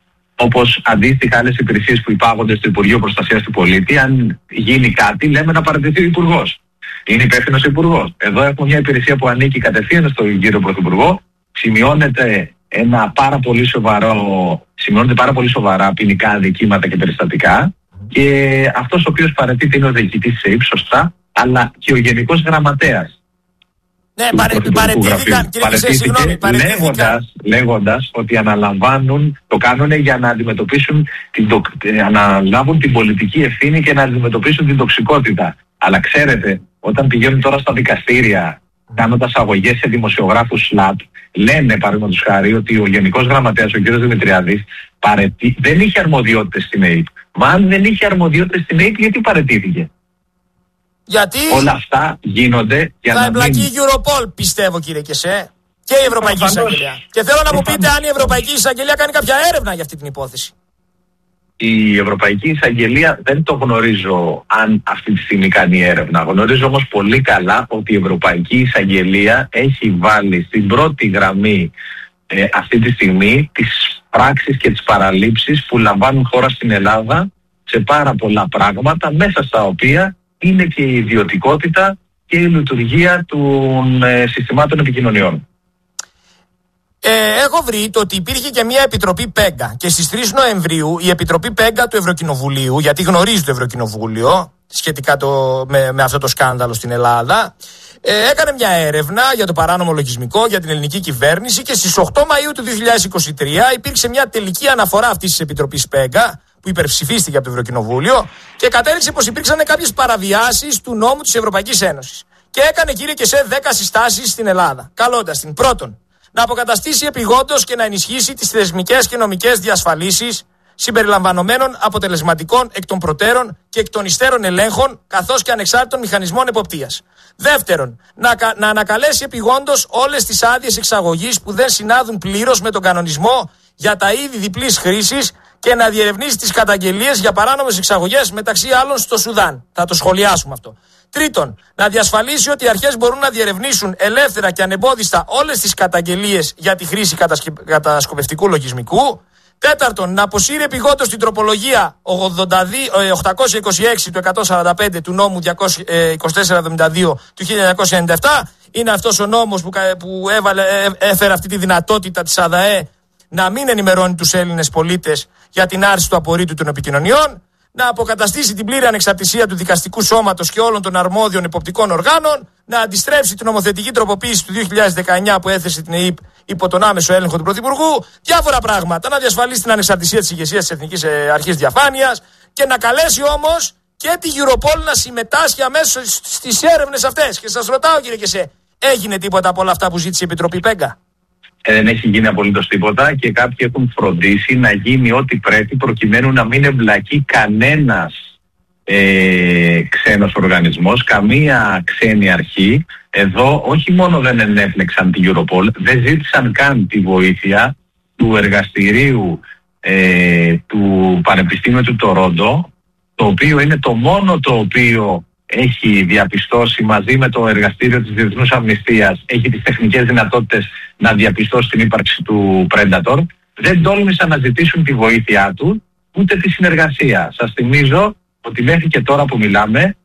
Όπως αντίστοιχα άλλες υπηρεσίες που υπάγονται στο Υπουργείο Προστασίας του Πολίτη, αν γίνει κάτι, λέμε να παραιτηθεί ο Υπουργός. Είναι υπεύθυνος ο Υπουργός. Εδώ έχουμε μια υπηρεσία που ανήκει κατευθείαν στον κύριο Πρωθυπουργό. Σημειώνεται ένα πάρα πολύ σοβαρό, σημειώνεται πάρα πολύ σοβαρά ποινικά αδικήματα και περιστατικά. Και αυτός ο οποίος παραιτείται είναι ο διοικητής της ΕΙΠ, σωστά, αλλά και ο Γενικός Γραμματέας. Ναι, παραιτήθηκαν, κύριε Κεσέ, συγγνώμη, λέγοντας, λέγοντας ότι αναλαμβάνουν, το κάνουν για να αντιμετωπίσουν την, αναλάβουν την πολιτική ευθύνη και να αντιμετωπίσουν την τοξικότητα. Αλλά ξέρετε, όταν πηγαίνουν τώρα στα δικαστήρια κάνοντας αγωγές σε δημοσιογράφους ΣΛΑΤ, λένε παραδείγματος χάρη ότι ο Γενικός Γραμματέας, ο κ. Δημητριάδης, παρετή, δεν είχε αρμοδιότητες στην ΕΕΠ. Μα αν δεν είχε αρμοδιότητες στην ΕΕΠ, γιατί παρετήθηκε? Γιατί όλα αυτά γίνονται για θα να εμπλακεί μην... η Europol, πιστεύω, κύριε Κεσέ, και η Ευρωπαϊκή Προφανώς. Εισαγγελία. Και θέλω να μου πείτε αν η Ευρωπαϊκή Εισαγγελία κάνει κάποια έρευνα για αυτή την υπόθεση. Η Ευρωπαϊκή Εισαγγελία δεν το γνωρίζω αν αυτή τη στιγμή κάνει έρευνα. Γνωρίζω όμως πολύ καλά ότι η Ευρωπαϊκή Εισαγγελία έχει βάλει στην πρώτη γραμμή ε, αυτή τη στιγμή τις πράξεις και τις παραλήψεις που λαμβάνουν χώρα στην Ελλάδα σε πάρα πολλά πράγματα, μέσα στα οποία είναι και η ιδιωτικότητα και η λειτουργία των ε, συστημάτων επικοινωνιών. Ε, έχω βρει το ότι υπήρχε και μια επιτροπή ΠΕΓΚΑ και στις τρεις Νοεμβρίου η επιτροπή ΠΕΓΚΑ του Ευρωκοινοβουλίου, γιατί γνωρίζει το Ευρωκοινοβούλιο σχετικά το, με, με αυτό το σκάνδαλο στην Ελλάδα, ε, έκανε μια έρευνα για το παράνομο λογισμικό, για την ελληνική κυβέρνηση, και στις οκτώ Μαΐου του δύο χιλιάδες είκοσι τρία υπήρξε μια τελική αναφορά αυτής της επιτροπής ΠΕΓΚΑ που υπερψηφίστηκε από το Ευρωκοινοβούλιο και κατέληξε πως υπήρξαν κάποιες παραβιάσεις του νόμου της Ευρωπαϊκής Ένωσης. Και έκανε, κύριε Κεσέ, δέκα συστάσεις στην Ελλάδα. Καλώντας την: πρώτον, να αποκαταστήσει επειγόντως και να ενισχύσει τις θεσμικές και νομικές διασφαλίσεις συμπεριλαμβανομένων αποτελεσματικών εκ των προτέρων και εκ των υστέρων ελέγχων, καθώς και ανεξάρτητων μηχανισμών εποπτείας. Δεύτερον, να, να ανακαλέσει επειγόντως όλες τις άδειες εξαγωγής που δεν συνάδουν πλήρως με τον κανονισμό για τα είδη διπλής χρήσης και να διερευνήσει τις καταγγελίες για παράνομες εξαγωγές, μεταξύ άλλων στο Σουδάν. Θα το σχολιάσουμε αυτό. Τρίτον, να διασφαλίσει ότι οι αρχές μπορούν να διερευνήσουν ελεύθερα και ανεμπόδιστα όλες τις καταγγελίες για τη χρήση κατασκοπευτικού λογισμικού. Τέταρτον, να αποσύρει επειγόντως την τροπολογία οκτακόσια είκοσι έξι του εκατόν σαράντα πέντε του νόμου είκοσι τέσσερα εβδομήντα δύο του χίλια εννιακόσια ενενήντα επτά. Είναι αυτός ο νόμος που, που έβαλε, έφερε αυτή τη δυνατότητα της ΑΔΑΕ να μην ενημερώνει τους Έλληνες πολίτες για την άρση του απορρίτου των επικοινωνιών. Να αποκαταστήσει την πλήρη ανεξαρτησία του δικαστικού σώματος και όλων των αρμόδιων εποπτικών οργάνων, να αντιστρέψει την νομοθετική τροποποίηση του δύο χιλιάδες δεκαεννιά που έθεσε την ΕΕΠ υπό τον άμεσο έλεγχο του Πρωθυπουργού, διάφορα πράγματα, να διασφαλίσει την ανεξαρτησία της ηγεσίας της Εθνικής Αρχής Διαφάνειας και να καλέσει όμως και τη Europol να συμμετάσχει αμέσως στις έρευνες αυτές. Και σας ρωτάω, κύριε Κεσέ, έγινε τίποτα από όλα αυτά που ζήτησε η Επιτροπή ΠΕΓΚΑ? Δεν έχει γίνει απολύτως τίποτα και κάποιοι έχουν φροντίσει να γίνει ό,τι πρέπει προκειμένου να μην εμπλακεί κανένας ε, ξένος οργανισμός, καμία ξένη αρχή. Εδώ όχι μόνο δεν ενέπλεξαν την Europol, δεν ζήτησαν καν τη βοήθεια του εργαστηρίου ε, του Πανεπιστήμιου του Τορόντο, το οποίο είναι το μόνο το οποίο έχει διαπιστώσει μαζί με το εργαστήριο της Διεθνούς Αμνηστίας, έχει τις τεχνικές δυνατότητες να διαπιστώσει την ύπαρξη του Predator. Δεν τόλμησαν να ζητήσουν τη βοήθειά του, ούτε τη συνεργασία. Σας θυμίζω ότι μέχρι και τώρα που μιλάμε,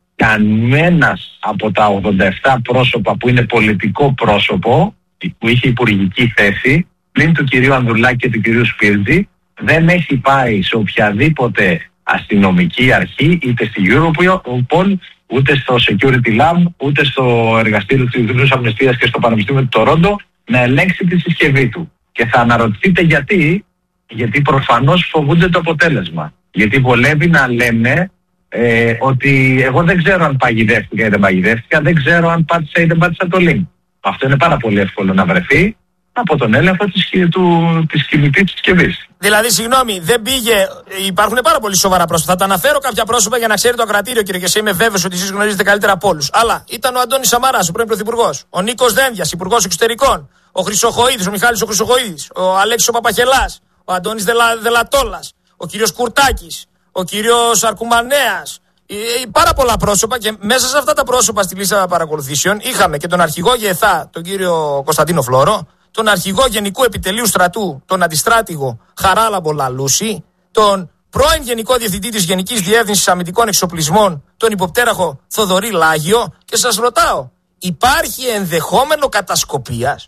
κανένας από τα ογδόντα επτά πρόσωπα που είναι πολιτικό πρόσωπο, που είχε υπουργική θέση, πλην του κυρίου Ανδρουλάκη και του κυρίου Σπίρτζη, δεν έχει πάει σε οποιαδήποτε αστυνομική αρχή, είτε στη Europol, ούτε στο Security Lab, ούτε στο εργαστήριο της Διεθνούς Αμνηστίας και στο Πανεπιστήμιο του Τορόντο, να ελέγξει τη συσκευή του. Και θα αναρωτηθείτε γιατί, γιατί προφανώς φοβούνται το αποτέλεσμα. Γιατί βολεύει να λένε ε, ότι εγώ δεν ξέρω αν παγιδεύτηκα ή δεν παγιδεύτηκα, δεν ξέρω αν πάτησα ή δεν πάτησα το link. Αυτό είναι πάρα πολύ εύκολο να βρεθεί από τον έλεγχο της, του, της κινητής συσκευής. Δηλαδή, συγγνώμη, δεν πήγε. Υπάρχουν πάρα πολύ σοβαρά πρόσωπα. Θα τα αναφέρω κάποια πρόσωπα για να ξέρει το ακροατήριο, κύριε Κεσέ. Είμαι βέβαιος ότι εσείς γνωρίζετε καλύτερα από όλους. Αλλά ήταν ο Αντώνης Σαμαράς, ο πρώην Πρωθυπουργός. Ο Νίκος Δένδιας, Υπουργός Εξωτερικών. Ο Χρυσοχοΐδης, ο Μιχάλης ο Χρυσοχοΐδης. Ο Αλέξης ο Παπαχελάς. Ο Αντώνης Δελα, Δελατόλας. Ο κύριος Κουρτάκης. Ο κύριος Αρκουμανέας. Πάρα πολλά πρόσωπα, και μέσα σε αυτά τα πρόσωπα στη λίστα παρακολουθήσεων είχαμε και τον αρχηγό ΓΕΘΑ, τον κύριο Κωνσταντίνο Φλόρο, τον αρχηγό Γενικού Επιτελείου Στρατού, τον αντιστράτηγο Χαράλαμπο Λαλούση, τον πρώην Γενικό Διευθυντή της Γενικής Διεύθυνσης Αμυντικών Εξοπλισμών, τον υποπτέραχο Θοδωρή Λάγιο, και σας ρωτάω, υπάρχει ενδεχόμενο κατασκοπίας?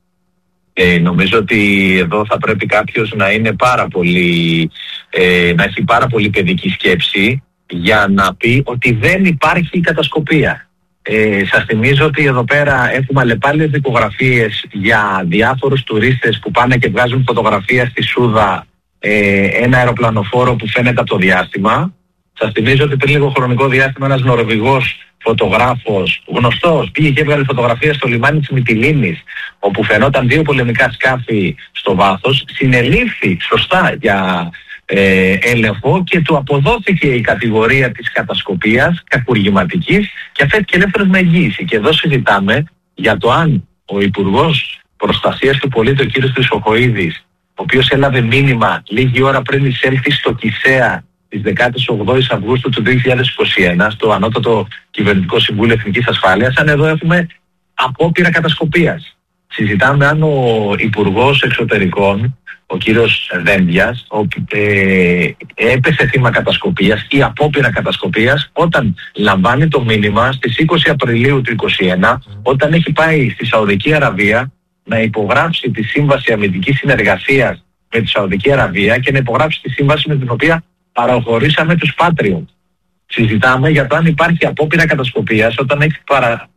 Ε, νομίζω ότι εδώ θα πρέπει κάποιος να είναι πάρα πολύ, ε, να έχει πάρα πολύ παιδική σκέψη για να πει ότι δεν υπάρχει κατασκοπία. Ε, σας θυμίζω ότι εδώ πέρα έχουμε αλλεπάλληλες δικογραφίες για διάφορους τουρίστες που πάνε και βγάζουν φωτογραφία στη Σούδα, ε, ένα αεροπλανοφόρο που φαίνεται από το διάστημα. Σας θυμίζω ότι πριν λίγο χρονικό διάστημα ένας Νορβηγός φωτογράφος, γνωστός, πήγε και έβγαλε φωτογραφία στο λιμάνι της Μυτιλήνης, όπου φαινόταν δύο πολεμικά σκάφη στο βάθος, συνελήφθη σωστά για ε, έλεγχο και του αποδόθηκε η κατηγορία της κατασκοπίας, κακουργηματικής, και αφέθηκε ελεύθερος με εγγύηση. Και εδώ συζητάμε για το αν ο Υπουργός Προστασίας του Πολίτη, ο κ. Χρυσοχοΐδης, ο οποίος έλαβε μήνυμα λίγη ώρα πριν εισέλθει στο Κισέα της δεκαοκτώ Αυγούστου του δύο χιλιάδες είκοσι ένα, στο Ανώτατο Κυβερνητικό Συμβούλιο Εθνικής Ασφάλειας, αν εδώ έχουμε απόπειρα κατασκοπίας. Συζητάμε αν ο Υπουργός Εξωτερικών, ο κύριος Δένδιας, ο, ε, έπεσε θύμα κατασκοπίας ή απόπειρα κατασκοπίας όταν λαμβάνει το μήνυμα στις είκοσι Απριλίου του είκοσι ένα, όταν έχει πάει στη Σαουδική Αραβία να υπογράψει τη Σύμβαση Αμυντικής Συνεργασίας με τη Σαουδική Αραβία και να υπογράψει τη σύμβαση με την οποία παραχωρήσαμε τους Patriot. Συζητάμε για το αν υπάρχει απόπειρα κατασκοπίας όταν έχει, παρα...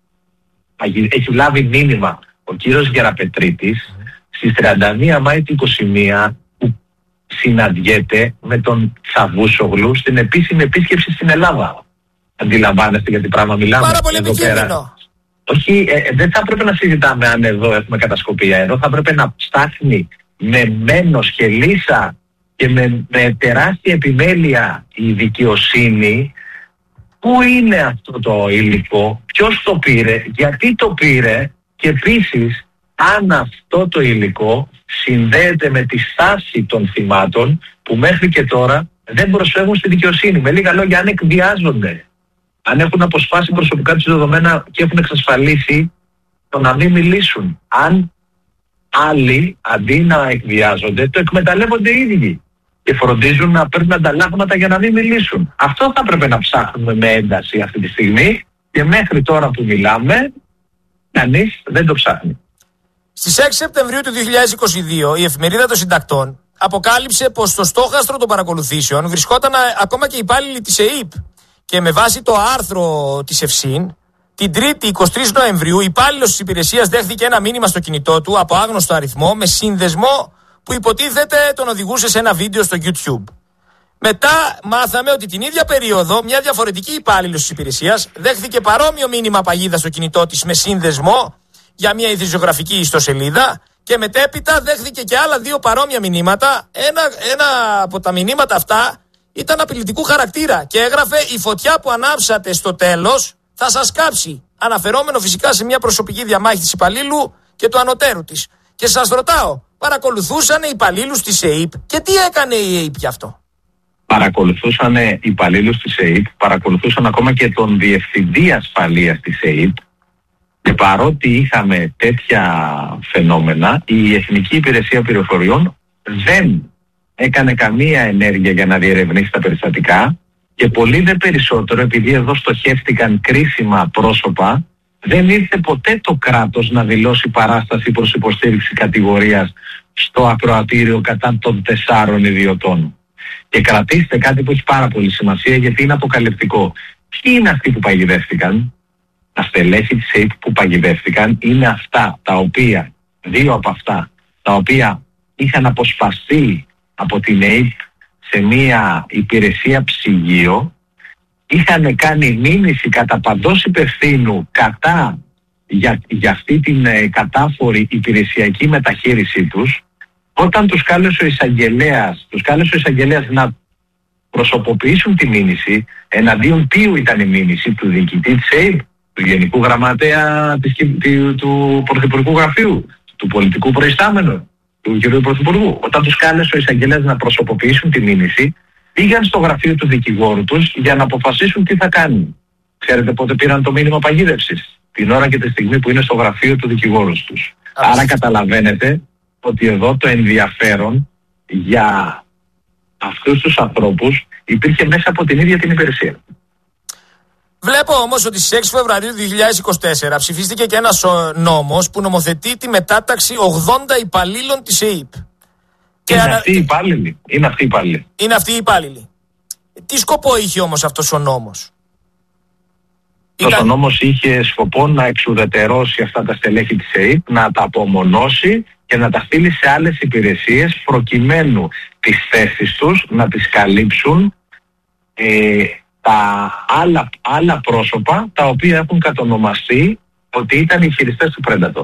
έχει λάβει μήνυμα ο κύριος Γεραπετρίτης στις τριάντα μία Μαΐου του είκοσι ένα, που συναντιέται με τον Τσαβούσογλου στην επίσημη επίσκεψη στην Ελλάδα. Αντιλαμβάνεστε για τι πράγμα μιλάμε? Πάρα πολύ επικίνδυνο. Όχι, ε, δεν θα πρέπει να συζητάμε αν εδώ έχουμε κατασκοπία. Εδώ θα πρέπει να ψάχνει με μένος και λύσα και με, με τεράστια επιμέλεια η δικαιοσύνη πού είναι αυτό το υλικό, ποιος το πήρε, γιατί το πήρε, και επίσης αν αυτό το υλικό συνδέεται με τη στάση των θυμάτων που μέχρι και τώρα δεν προσφεύγουν στη δικαιοσύνη. Με λίγα λόγια, αν εκβιάζονται, αν έχουν αποσπάσει προσωπικά τους δεδομένα και έχουν εξασφαλίσει το να μην μιλήσουν. Αν άλλοι αντί να εκβιάζονται, το εκμεταλλεύονται οι ίδιοι και φροντίζουν να παίρνουν ανταλλάγματα για να μην μιλήσουν. Αυτό θα πρέπει να ψάχνουμε με ένταση αυτή τη στιγμή, και μέχρι τώρα που μιλάμε κανείς δεν το ψάχνει. Στις έξι Σεπτεμβρίου του δύο χιλιάδες είκοσι δύο η Εφημερίδα των Συντακτών αποκάλυψε πως στο στόχαστρο των παρακολουθήσεων βρισκόταν ακόμα και υπάλληλοι της ΕΥΠ. Και με βάση το άρθρο της ΕΦΣΥΝ, την Τρίτη εικοστή τρίτη Νοεμβρίου, ο υπάλληλος της υπηρεσίας δέχθηκε ένα μήνυμα στο κινητό του από άγνωστο αριθμό με σύνδεσμο που υποτίθεται τον οδηγούσε σε ένα βίντεο στο YouTube. Μετά μάθαμε ότι την ίδια περίοδο μια διαφορετική υπάλληλος της υπηρεσίας δέχθηκε παρόμοιο μήνυμα παγίδα στο κινητό της με σύνδεσμο για μια ειδησιογραφική ιστοσελίδα, και μετέπειτα δέχθηκε και άλλα δύο παρόμοια μηνύματα. Ένα, ένα από τα μηνύματα αυτά ήταν απειλητικού χαρακτήρα και έγραφε «Η φωτιά που ανάψατε στο τέλος θα σας κάψει», αναφερόμενο φυσικά σε μια προσωπική διαμάχη της υπαλλήλου και του ανωτέρου της. Και σας ρωτάω, παρακολουθούσαν οι υπαλλήλους της ΕΥΠ και τι έκανε η ΕΥΠ γι' αυτό? Παρακολουθούσαν οι υπαλλήλους της ΕΥΠ, παρακολουθούσαν ακόμα και τον Διευθυντή Ασφαλείας της ΕΥΠ, και παρότι είχαμε τέτοια φαινόμενα, η Εθνική Υπηρεσία Πληροφοριών δεν έκανε καμία ενέργεια για να διερευνήσει τα περιστατικά, και πολύ δε περισσότερο, επειδή εδώ στοχεύτηκαν κρίσιμα πρόσωπα, δεν ήρθε ποτέ το κράτος να δηλώσει παράσταση προς υποστήριξη κατηγορίας στο ακροατήριο κατά των τεσσάρων ιδιωτών. Και κρατήστε κάτι που έχει πάρα πολύ σημασία, γιατί είναι αποκαλυπτικό. Ποιοι είναι αυτοί που παγιδεύτηκαν? Τα στελέχη της ΕΥΠ που παγιδεύτηκαν είναι αυτά τα οποία, δύο από αυτά, τα οποία είχαν αποσπαστεί από την ΕΥΠ σε μια υπηρεσία ψυγείο, είχαν κάνει μήνυση κατά παντός υπευθύνου κατά για, για αυτή την ε, κατάφορη υπηρεσιακή μεταχείρισή τους, όταν τους κάλεσε ο εισαγγελέας, τους κάλεσε ο εισαγγελέας να προσωποποιήσουν τη μήνυση, εναντίον ποιου ήταν η μήνυση? Του διοικητή της ΕΥΠ, του Γενικού Γραμματέα της, του, του Πρωθυπουργικού Γραφείου, του πολιτικού προϊστάμενου, του κ. Πρωθυπουργού. Όταν τους κάλεσε ο εισαγγελέας να προσωποποιήσουν τη μήνυση, πήγαν στο γραφείο του δικηγόρου τους για να αποφασίσουν τι θα κάνουν. Ξέρετε πότε πήραν το μήνυμα παγίδευσης? Την ώρα και τη στιγμή που είναι στο γραφείο του δικηγόρου τους. Άρα, Άρα καταλαβαίνετε ότι εδώ το ενδιαφέρον για αυτούς τους ανθρώπους υπήρχε μέσα από την ίδια την υπηρεσία. Βλέπω όμως ότι στις έξι Φεβρουαρίου δύο χιλιάδες είκοσι τέσσερα ψηφίστηκε και ένας νόμος που νομοθετεί τη μετάταξη ογδόντα υπαλλήλων της ΕΥΠ. Είναι ανα... αυτοί οι υπάλληλοι. Είναι αυτοί οι υπάλληλοι. Είναι αυτοί οι υπάλληλοι. Τι σκοπό είχε όμως αυτός ο νόμος? Αυτός Ήταν... ο νόμος είχε σκοπό να εξουδετερώσει αυτά τα στελέχη της ΕΥΠ, να τα απομονώσει και να τα στείλει σε άλλες υπηρεσίες, προκειμένου τις θέσεις τους να τις καλύψουν ε, τα άλλα, άλλα πρόσωπα τα οποία έχουν κατονομαστεί ότι ήταν οι χειριστές του Predator.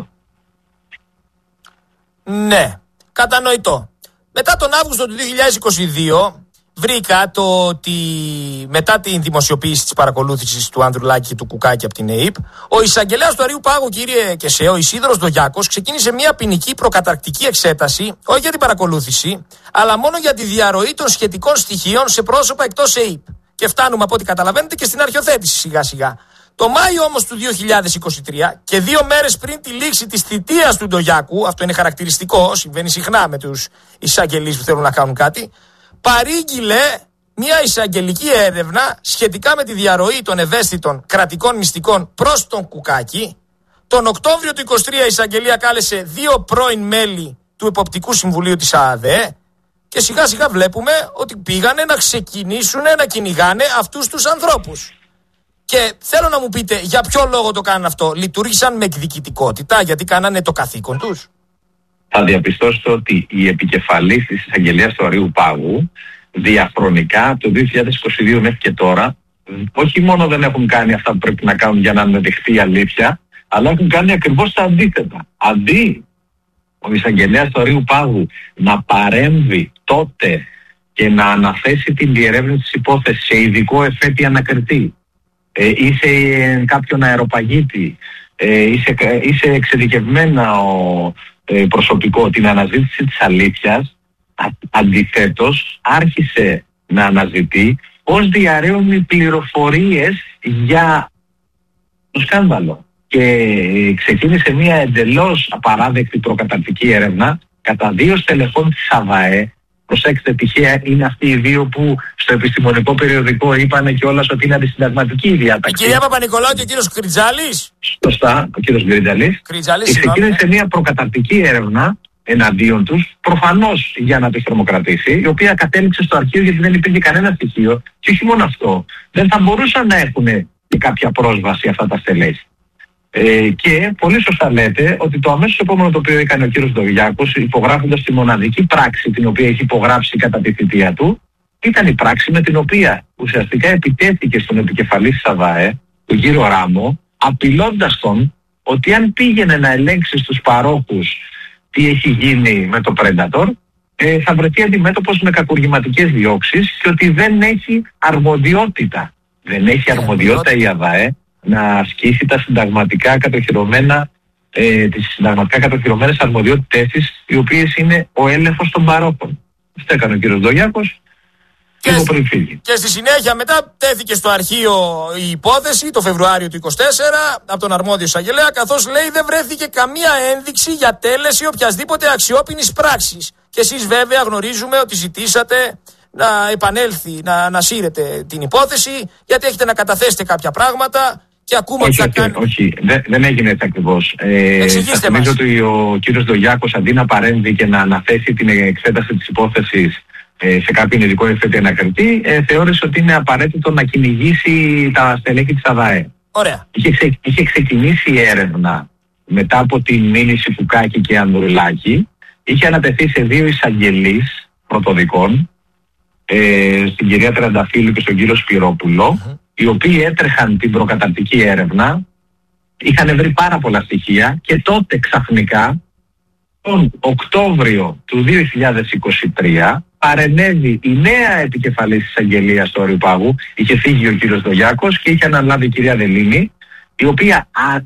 Ναι, κατανοητό. Μετά τον Αύγουστο του δύο χιλιάδες είκοσι δύο βρήκα το ότι μετά την δημοσιοποίηση της παρακολούθησης του Ανδρουλάκη και του Κουκάκη από την ΕΕΠ, ο εισαγγελέας του Αρείου Πάγου, κύριε Κεσέ, ο Ισίδωρος Ντογιάκος, ξεκίνησε μια ποινική προκαταρκτική εξέταση, όχι για την παρακολούθηση, αλλά μόνο για τη διαρροή των σχετικών στοιχείων σε πρόσωπα εκτός ΕΕΠ. Και φτάνουμε από ό,τι καταλαβαίνετε και στην αρχιοθέτηση σιγά σιγά. Το Μάιο όμως του δύο χιλιάδες είκοσι τρία και δύο μέρες πριν τη λήξη της θητείας του Ντογιάκου, αυτό είναι χαρακτηριστικό, συμβαίνει συχνά με τους εισαγγελείς που θέλουν να κάνουν κάτι, παρήγγειλε μια εισαγγελική έρευνα σχετικά με τη διαρροή των ευαίσθητων κρατικών μυστικών προς τον Κουκάκη. Τον Οκτώβριο του είκοσι τρία η εισαγγελία κάλεσε δύο πρώην μέλη του Εποπτικού Συμβουλίου της ΑΑΔΕ και σιγά σιγά βλέπουμε ότι πήγανε να ξεκινήσουν να κυνηγάνε αυτούς τους ανθρώπους. Και θέλω να μου πείτε για ποιο λόγο το κάνανε αυτό. Λειτουργήσαν με εκδικητικότητα, γιατί κάνανε το καθήκον τους? Θα διαπιστώσετε ότι οι επικεφαλής της εισαγγελίας του Αρείου Πάγου διαχρονικά από το δύο χιλιάδες είκοσι δύο μέχρι και τώρα όχι μόνο δεν έχουν κάνει αυτά που πρέπει να κάνουν για να αναδειχθεί η αλήθεια, αλλά έχουν κάνει ακριβώς τα αντίθετα. Αντί ο εισαγγελέας του Αρείου Πάγου να παρέμβει τότε και να αναθέσει την διερεύνηση της υπόθεσης σε ειδικό εφέτη ανακριτή ε, ή σε κάποιον αεροπαγίτη ε, ή, σε, ή σε εξειδικευμένα ο, ε, προσωπικό την αναζήτηση της αλήθειας, α, αντιθέτως άρχισε να αναζητεί ως διαρρέουν πληροφορίες για το σκάνδαλο. Και ξεκίνησε μια εντελώς απαράδεκτη προκαταρκτική έρευνα κατά δύο στελεχών της ΑΒΑΕ. Προσέξτε, τυχαία είναι αυτοί οι δύο που στο επιστημονικό περιοδικό είπανε κιόλας ότι είναι αντισυνταγματική η διάταξη. Η κυρία Παπα-Νικολάου και ο κύριος Κριτζάλης. Σωστά, ο κύριος Κριτζάλης. Ξεκίνησε μια προκαταρκτική έρευνα εναντίον τους, προφανώς για να τους τρομοκρατήσει, η οποία κατέληξε στο αρχείο γιατί δεν υπήρχε κανένα στοιχείο. Και όχι μόνο αυτό, δεν θα μπορούσαν να έχουν και κάποια πρόσβαση αυτά τα στελέχη. Ε, και πολύ σωστά λέτε ότι το αμέσως επόμενο το οποίο έκανε ο κύριος Ντογιάκος, υπογράφοντας τη μοναδική πράξη την οποία έχει υπογράψει κατά τη θητεία του, ήταν η πράξη με την οποία ουσιαστικά επιτέθηκε στον επικεφαλής της ΑΒΑΕ, τον κύριο Ράμο, απειλώντας τον ότι αν πήγαινε να ελέγξει στους παρόχους τι έχει γίνει με το Predator, ε, θα βρεθεί αντιμέτωπος με κακουργηματικές διώξεις και ότι δεν έχει αρμοδιότητα. Δεν έχει αρμοδιότητα η ΑΒΑΕ να ασκήσει τα συνταγματικά κατοχυρωμένα, ε, τις συνταγματικά κατοχυρωμένες αρμοδιότητες της, οι οποίες είναι ο έλεγχος των παρόχων. Αυτό έκανε ο κύριος Ντογιάκος και, και, και στη συνέχεια μετά τέθηκε στο αρχείο η υπόθεση το Φεβρουάριο του είκοσι τέσσερα από τον αρμόδιο εισαγγελέα, καθώς λέει δεν βρέθηκε καμία ένδειξη για τέλεση οποιασδήποτε αξιόπινης πράξης. Και εσείς βέβαια γνωρίζουμε ότι ζητήσατε να επανέλθει, να ανασύρετε την υπόθεση, γιατί έχετε να καταθέσετε κάποια πράγματα και ακούμε όχι, ότι θα όχι, κάνει... όχι, δεν, δεν έγινε έτσι ακριβώς. Ε, Εξηγήστε μας. Νομίζω ότι ο κύριος Ντογιάκος αντί να παρέμβει και να αναθέσει την εξέταση της υπόθεσης ε, σε κάποιον ειδικό εφέτη ανακριτή, ε, θεώρησε ότι είναι απαραίτητο να κυνηγήσει τα στελέχη της ΑΒΑΕ. Ωραία. Είχε, ξε, είχε ξεκινήσει η έρευνα μετά από την μήνυση Κουκάκη και Ανδρουλάκη, είχε ανατεθεί σε δύο εισαγγελείς πρωτοδικών, Ε, στην κυρία Τρανταφύλλου και στον κύριο Σπυρόπουλο, mm-hmm. οι οποίοι έτρεχαν την προκαταρκτική έρευνα, είχαν βρει πάρα πολλά στοιχεία και τότε ξαφνικά τον Οκτώβριο του δύο χιλιάδες είκοσι τρία παρενέβη η νέα επικεφαλής της εισαγγελίας του Αρείου Πάγου, είχε φύγει ο κύριος Ντογιάκος και είχε αναλάβει η κυρία Δελίνη, η οποία α,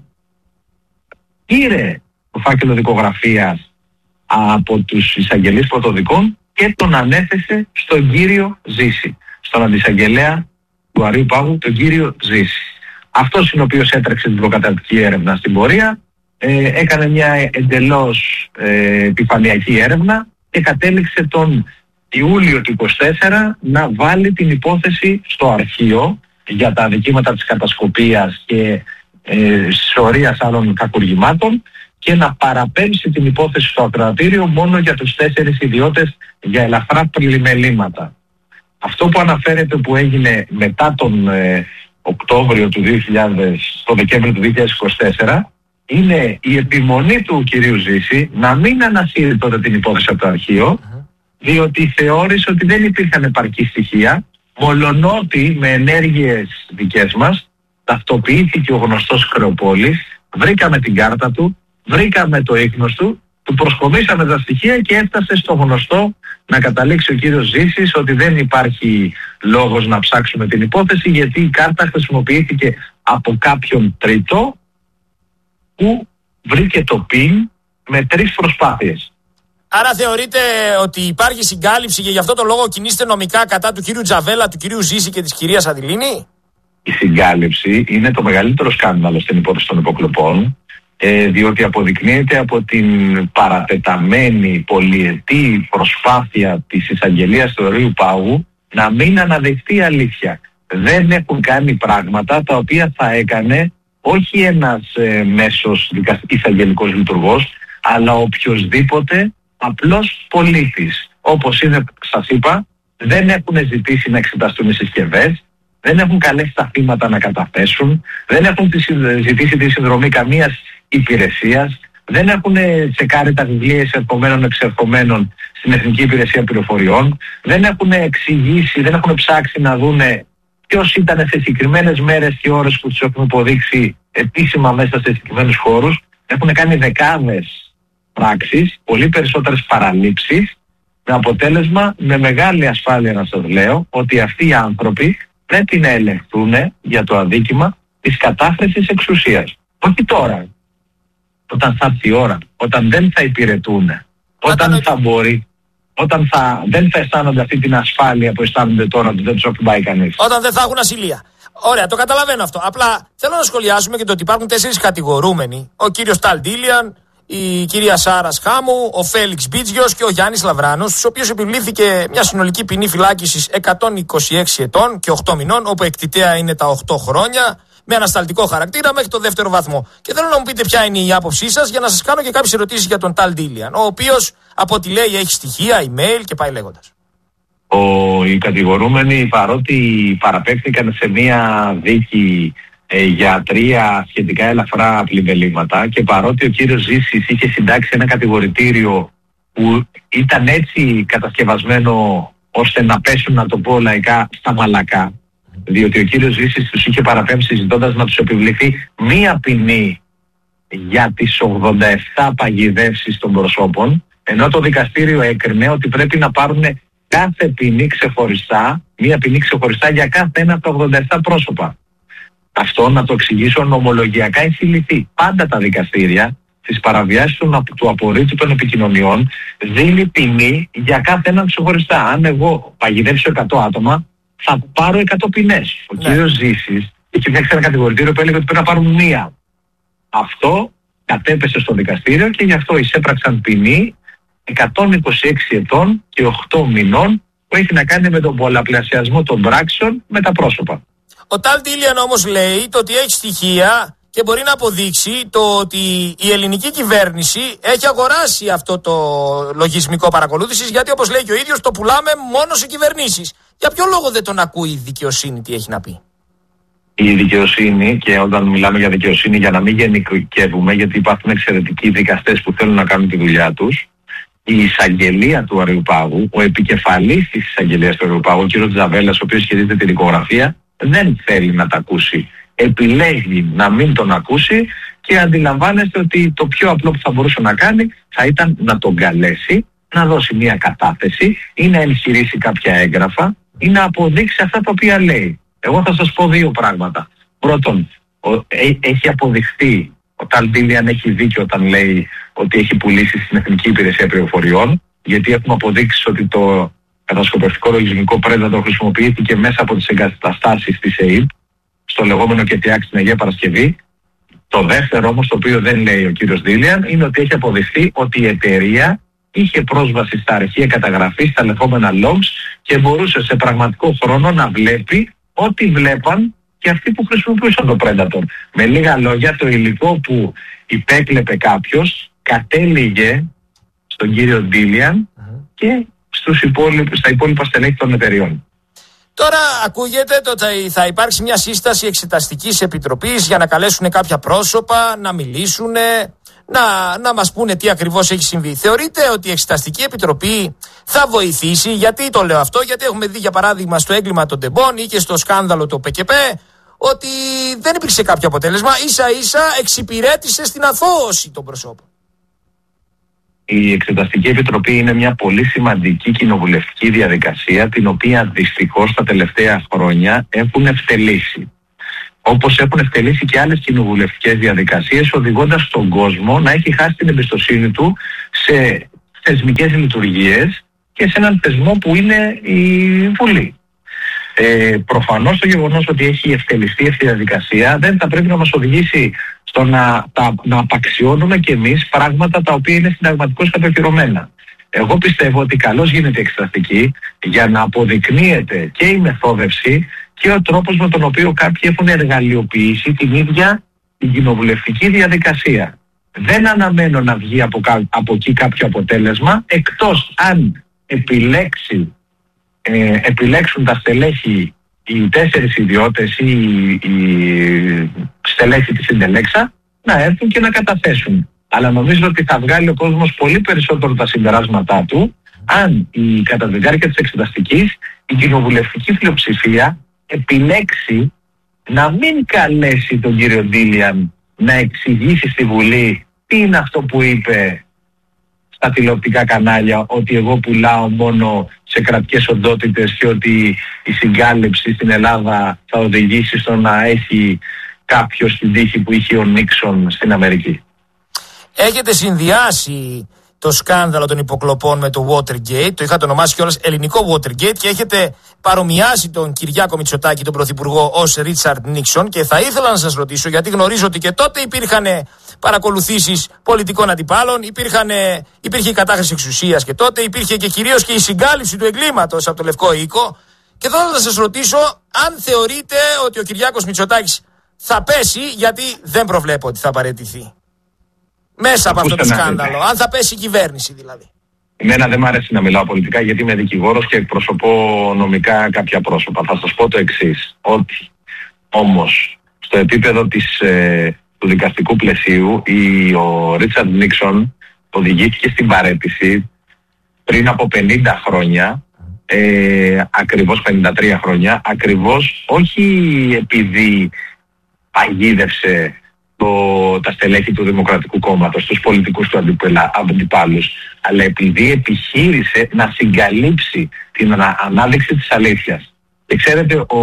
πήρε το φάκελο δικογραφίας από τους εισαγγελείς πρωτοδικών και τον ανέθεσε στον κύριο Ζήση, στον αντισαγγελέα του Αρείου Πάγου, τον κύριο Ζήση. Αυτός είναι ο οποίος έτρεξε την προκαταρκτική έρευνα στην πορεία, ε, έκανε μια εντελώς ε, επιφανειακή έρευνα και κατέληξε τον Ιούλιο του είκοσι τέσσερα να βάλει την υπόθεση στο αρχείο για τα αδικήματα της κατασκοπίας και ε, σωρίας άλλων κακουργημάτων και να παραπέμψει την υπόθεση στο ακροατήριο μόνο για τους τέσσερις ιδιώτες για ελαφρά πλημελήματα. Αυτό που αναφέρεται που έγινε μετά τον ε, Οκτώβριο του δύο χιλιάδες, το Δεκέμβριο του δύο χιλιάδες είκοσι τέσσερα είναι η επιμονή του κυρίου Ζήση να μην ανασύρει τότε την υπόθεση από το αρχείο, διότι θεώρησε ότι δεν υπήρχαν επαρκή στοιχεία Μολονότι με ενέργειες δικές μας ταυτοποιήθηκε ο γνωστός Χρεοπόλης, βρήκαμε την κάρτα του, βρήκαμε το ίχνος του, του προσκομίσαμε τα στοιχεία και έφτασε στο γνωστό να καταλήξει ο κύριος Ζήσης ότι δεν υπάρχει λόγος να ψάξουμε την υπόθεση, γιατί η κάρτα χρησιμοποιήθηκε από κάποιον τρίτο που βρήκε το πιν με τρεις προσπάθειες. Άρα θεωρείτε ότι υπάρχει συγκάλυψη και γι' αυτό το λόγο κινείστε νομικά κατά του κύριου Τζαβέλα, του κυρίου Ζήση και της κυρίας Αδηλίνη? Η συγκάλυψη είναι το μεγαλύτερο σκάνδαλο στην υπόθεση των υποκλοπών, ε, διότι αποδεικνύεται από την παρατεταμένη πολυετή προσπάθεια της εισαγγελίας του Ορείου Πάγου να μην αναδειχθεί η αλήθεια. Δεν έχουν κάνει πράγματα τα οποία θα έκανε όχι ένας ε, μέσος εισαγγελικός λειτουργός, αλλά οποιοσδήποτε απλός πολίτης. Όπως είναι, σας είπα, δεν έχουν ζητήσει να εξεταστούν οι συσκευές, δεν έχουν καλέσει τα θύματα να καταθέσουν, δεν έχουν ζητήσει τη συνδρομή καμίας υπηρεσίας, δεν έχουν τσεκάρει τα βιβλία εισερχομένων εξερχομένων στην Εθνική Υπηρεσία Πληροφοριών, δεν έχουν εξηγήσει, δεν έχουν ψάξει να δούνε ποιος ήταν σε συγκεκριμένες μέρες και ώρες που τους έχουν υποδείξει επίσημα μέσα σε συγκεκριμένους χώρους. Έχουν κάνει δεκάδες πράξεις, πολύ περισσότερες παραλήψεις, με αποτέλεσμα, με μεγάλη ασφάλεια να σας λέω, ότι αυτοί οι άνθρωποι πρέπει να ελεγχθούν για το αδίκημα της κατάχρησης εξουσίας. Όχι τώρα, όταν θα έρθει η ώρα, όταν δεν θα υπηρετούν, όταν θα μπορεί, όταν θα, δεν θα αισθάνονται αυτή την ασφάλεια που αισθάνονται τώρα ότι δεν τους ακουμπάει κανείς. Όταν δεν θα έχουν ασυλία. Ωραία, το καταλαβαίνω αυτό. Απλά θέλω να σχολιάσουμε και το ότι υπάρχουν τέσσερις κατηγορούμενοι. Ο κύριος Ταλ Ντίλιαν, η κυρία Σάρα Χάμου, ο Φέλιξ Μπίτζιος και ο Γιάννης Λαβράνος, στους οποίους επιβλήθηκε μια συνολική ποινή φυλάκισης εκατόν είκοσι έξι ετών και οκτώ μηνών, όπου εκτιτέα είναι τα οκτώ χρόνια, με ανασταλτικό χαρακτήρα μέχρι το δεύτερο βαθμό. Και θέλω να μου πείτε ποια είναι η άποψή σας για να σας κάνω και κάποιες ερωτήσεις για τον Ταλ Ντίλιαν, ο οποίος από ό,τι λέει έχει στοιχεία, email και πάει λέγοντας. Ο, οι κατηγορούμενοι, παρότι παραπέμφθηκαν σε μια δίκη ε, για τρία σχετικά ελαφρά πλημελήματα και παρότι ο κύριος Ζήσης είχε συντάξει ένα κατηγορητήριο που ήταν έτσι κατασκευασμένο ώστε να πέσουν, να το πω λαϊκά, στα μαλακά, διότι ο κύριος Ζήσης τους είχε παραπέμψει ζητώντας να τους επιβληθεί μία ποινή για τις ογδόντα επτά παγιδεύσεις των προσώπων, ενώ το δικαστήριο έκρινε ότι πρέπει να πάρουν κάθε ποινή ξεχωριστά, μία ποινή ξεχωριστά για κάθε ένα από τα ογδόντα επτά πρόσωπα. Αυτό, να το εξηγήσω, νομολογιακά έχει λυθεί. Πάντα τα δικαστήρια στις παραβιάσεις του, του απορρίτου των επικοινωνιών δίνει ποινή για κάθε έναν ξεχωριστά. Αν εγώ παγιδεύσω εκατό άτομα, θα πάρω εκατό ποινές. Ο ναι. κύριος Ζήσης είχε φτιάξει ένα κατηγορητήριο που έλεγε ότι πρέπει να πάρουν μία. Αυτό κατέπεσε στο δικαστήριο και γι' αυτό εισέπραξαν ποινή εκατόν είκοσι έξι ετών και οκτώ μηνών που έχει να κάνει με τον πολλαπλασιασμό των πράξεων με τα πρόσωπα. Ο Ταλ Ντίλιαν όμως λέει το ότι έχει στοιχεία και μπορεί να αποδείξει το ότι η ελληνική κυβέρνηση έχει αγοράσει αυτό το λογισμικό παρακολούθησης, γιατί όπως λέει και ο ίδιος το πουλάμε μόνο σε κυβερνήσεις. Για ποιο λόγο δεν τον ακούει η δικαιοσύνη, τι έχει να πει? Η δικαιοσύνη, και όταν μιλάμε για δικαιοσύνη, για να μην γενικεύουμε, γιατί υπάρχουν εξαιρετικοί δικαστές που θέλουν να κάνουν τη δουλειά τους, η εισαγγελία του Ορείου Πάγου, ο επικεφαλής της εισαγγελίας του Ορείου Πάγου, ο κ. Τζαβέλας, ο οποίος σχετίζεται την δικογραφία, δεν θέλει να τα ακούσει. Επιλέγει να μην τον ακούσει και αντιλαμβάνεστε ότι το πιο απλό που θα μπορούσε να κάνει θα ήταν να τον καλέσει, να δώσει μια κατάθεση ή να εγχειρήσει κάποια έγγραφα ή να αποδείξει αυτά τα οποία λέει. Εγώ θα σας πω δύο πράγματα. Πρώτον, ο, έ, έχει αποδειχθεί, ο Ταλ Ντίλιαν έχει δίκιο όταν λέει ότι έχει πουλήσει στην Εθνική Υπηρεσία Πληροφοριών, γιατί έχουμε αποδείξει ότι το κατασκοπευτικό λογισμικό Predator χρησιμοποιήθηκε μέσα από τις εγκαταστάσεις της ΕΕΠ, στο λεγόμενο ΚΕΤΙΑΚ στην Αγία Παρασκευή. Το δεύτερο όμως, το οποίο δεν λέει ο κύριος Ντίλιαν, είναι ότι έχει αποδειχθεί ότι η εταιρεία είχε πρόσβαση στα αρχεία καταγραφής, στα λεγόμενα logs, και μπορούσε σε πραγματικό χρόνο να βλέπει ό,τι βλέπαν και αυτοί που χρησιμοποιούσαν το Predator. Με λίγα λόγια, το υλικό που υπέκλεπε κάποιος κατέληγε στον κύριο Ντίλιαν mm-hmm. και στους υπόλοιπους, στα υπόλοιπα στελέχη των εταιριών. Τώρα ακούγεται ότι θα υπάρξει μια σύσταση εξεταστικής επιτροπής για να καλέσουν κάποια πρόσωπα, να μιλήσουν, να, να μας πούνε τι ακριβώς έχει συμβεί. Θεωρείτε ότι η Εξεταστική Επιτροπή θα βοηθήσει? Γιατί το λέω αυτό? Γιατί έχουμε δει για παράδειγμα στο έγκλημα των Ντεμπών ή και στο σκάνδαλο του ΠΚΠ ότι δεν υπήρξε κάποιο αποτέλεσμα, ίσα ίσα εξυπηρέτησε στην αθώωση των προσώπων. Η Εξεταστική Επιτροπή είναι μια πολύ σημαντική κοινοβουλευτική διαδικασία, την οποία δυστυχώς τα τελευταία χρόνια έχουν ευτελίσει. Όπως έχουν ευτελίσει και άλλες κοινοβουλευτικές διαδικασίες, οδηγώντας τον κόσμο να έχει χάσει την εμπιστοσύνη του σε θεσμικές λειτουργίες και σε έναν θεσμό που είναι η Βουλή. Ε, προφανώς το γεγονός ότι έχει ευτελιστεί αυτή η διαδικασία δεν θα πρέπει να μας οδηγήσει στο να, τα, να απαξιώνουμε κι εμείς πράγματα τα οποία είναι συνταγματικώς κατοχυρωμένα. Εγώ πιστεύω ότι καλώς γίνεται η εξεταστική για να αποδεικνύεται και η μεθόδευση και ο τρόπος με τον οποίο κάποιοι έχουν εργαλειοποιήσει την ίδια την κοινοβουλευτική διαδικασία. Δεν αναμένω να βγει από, από εκεί κάποιο αποτέλεσμα, εκτός αν επιλέξει Ε, επιλέξουν τα στελέχη, οι τέσσερις ιδιώτες ή οι στελέχη της Συντελέξα να έρθουν και να καταθέσουν. Αλλά νομίζω ότι θα βγάλει ο κόσμος πολύ περισσότερο τα συμπεράσματά του αν η, κατά τη διάρκεια της εξεταστικής η κοινοβουλευτική πλειοψηφία επιλέξει να μην καλέσει τον κύριο Ντίλιαν να εξηγήσει στη Βουλή τι είναι αυτό που είπε στα τηλεοπτικά κανάλια, ότι εγώ πουλάω μόνο σε κρατικές οντότητες και ότι η συγκάλυψη στην Ελλάδα θα οδηγήσει στο να έχει κάποιος την τύχη που είχε ο Νίξον στην Αμερική. Έχετε συνδυάσει το σκάνδαλο των υποκλοπών με το Watergate, το είχατε ονομάσει κιόλας ελληνικό Watergate, και έχετε παρομοιάσει τον Κυριάκο Μητσοτάκη, τον Πρωθυπουργό, ως Ρίτσαρντ Νίξον, και θα ήθελα να σας ρωτήσω, γιατί γνωρίζω ότι και τότε υπήρχαν παρακολουθήσεις πολιτικών αντιπάλων, υπήρχαν, υπήρχε η κατάχρηση εξουσίας και τότε υπήρχε και κυρίως και η συγκάλυψη του εγκλήματος από το Λευκό Οίκο, και θέλω να σας ρωτήσω αν θεωρείτε ότι ο Κυριάκος Μητσοτάκης θα πέσει, γιατί δεν προβλέπω ότι θα παραιτηθεί μέσα από αυτό το σκάνδαλο, αν θα πέσει η κυβέρνηση δηλαδή. Εμένα δεν μου αρέσει να μιλάω πολιτικά, γιατί είμαι δικηγόρος και εκπροσωπώ νομικά κάποια πρόσωπα. Θα σας πω το εξής, ότι όμως στο επίπεδο της, ε, του δικαστικού πλαισίου η, ο Ρίτσαρντ Νίξον οδηγήθηκε στην παραίτηση πριν από πενήντα χρόνια, ε, ακριβώς πενήντα τρία χρόνια, ακριβώς όχι επειδή παγίδευσε Το, τα στελέχη του Δημοκρατικού Κόμματος, τους πολιτικούς του αντιπάλους, αλλά επειδή επιχείρησε να συγκαλύψει την ανα, ανάδειξη της αλήθειας. Και ξέρετε, ο,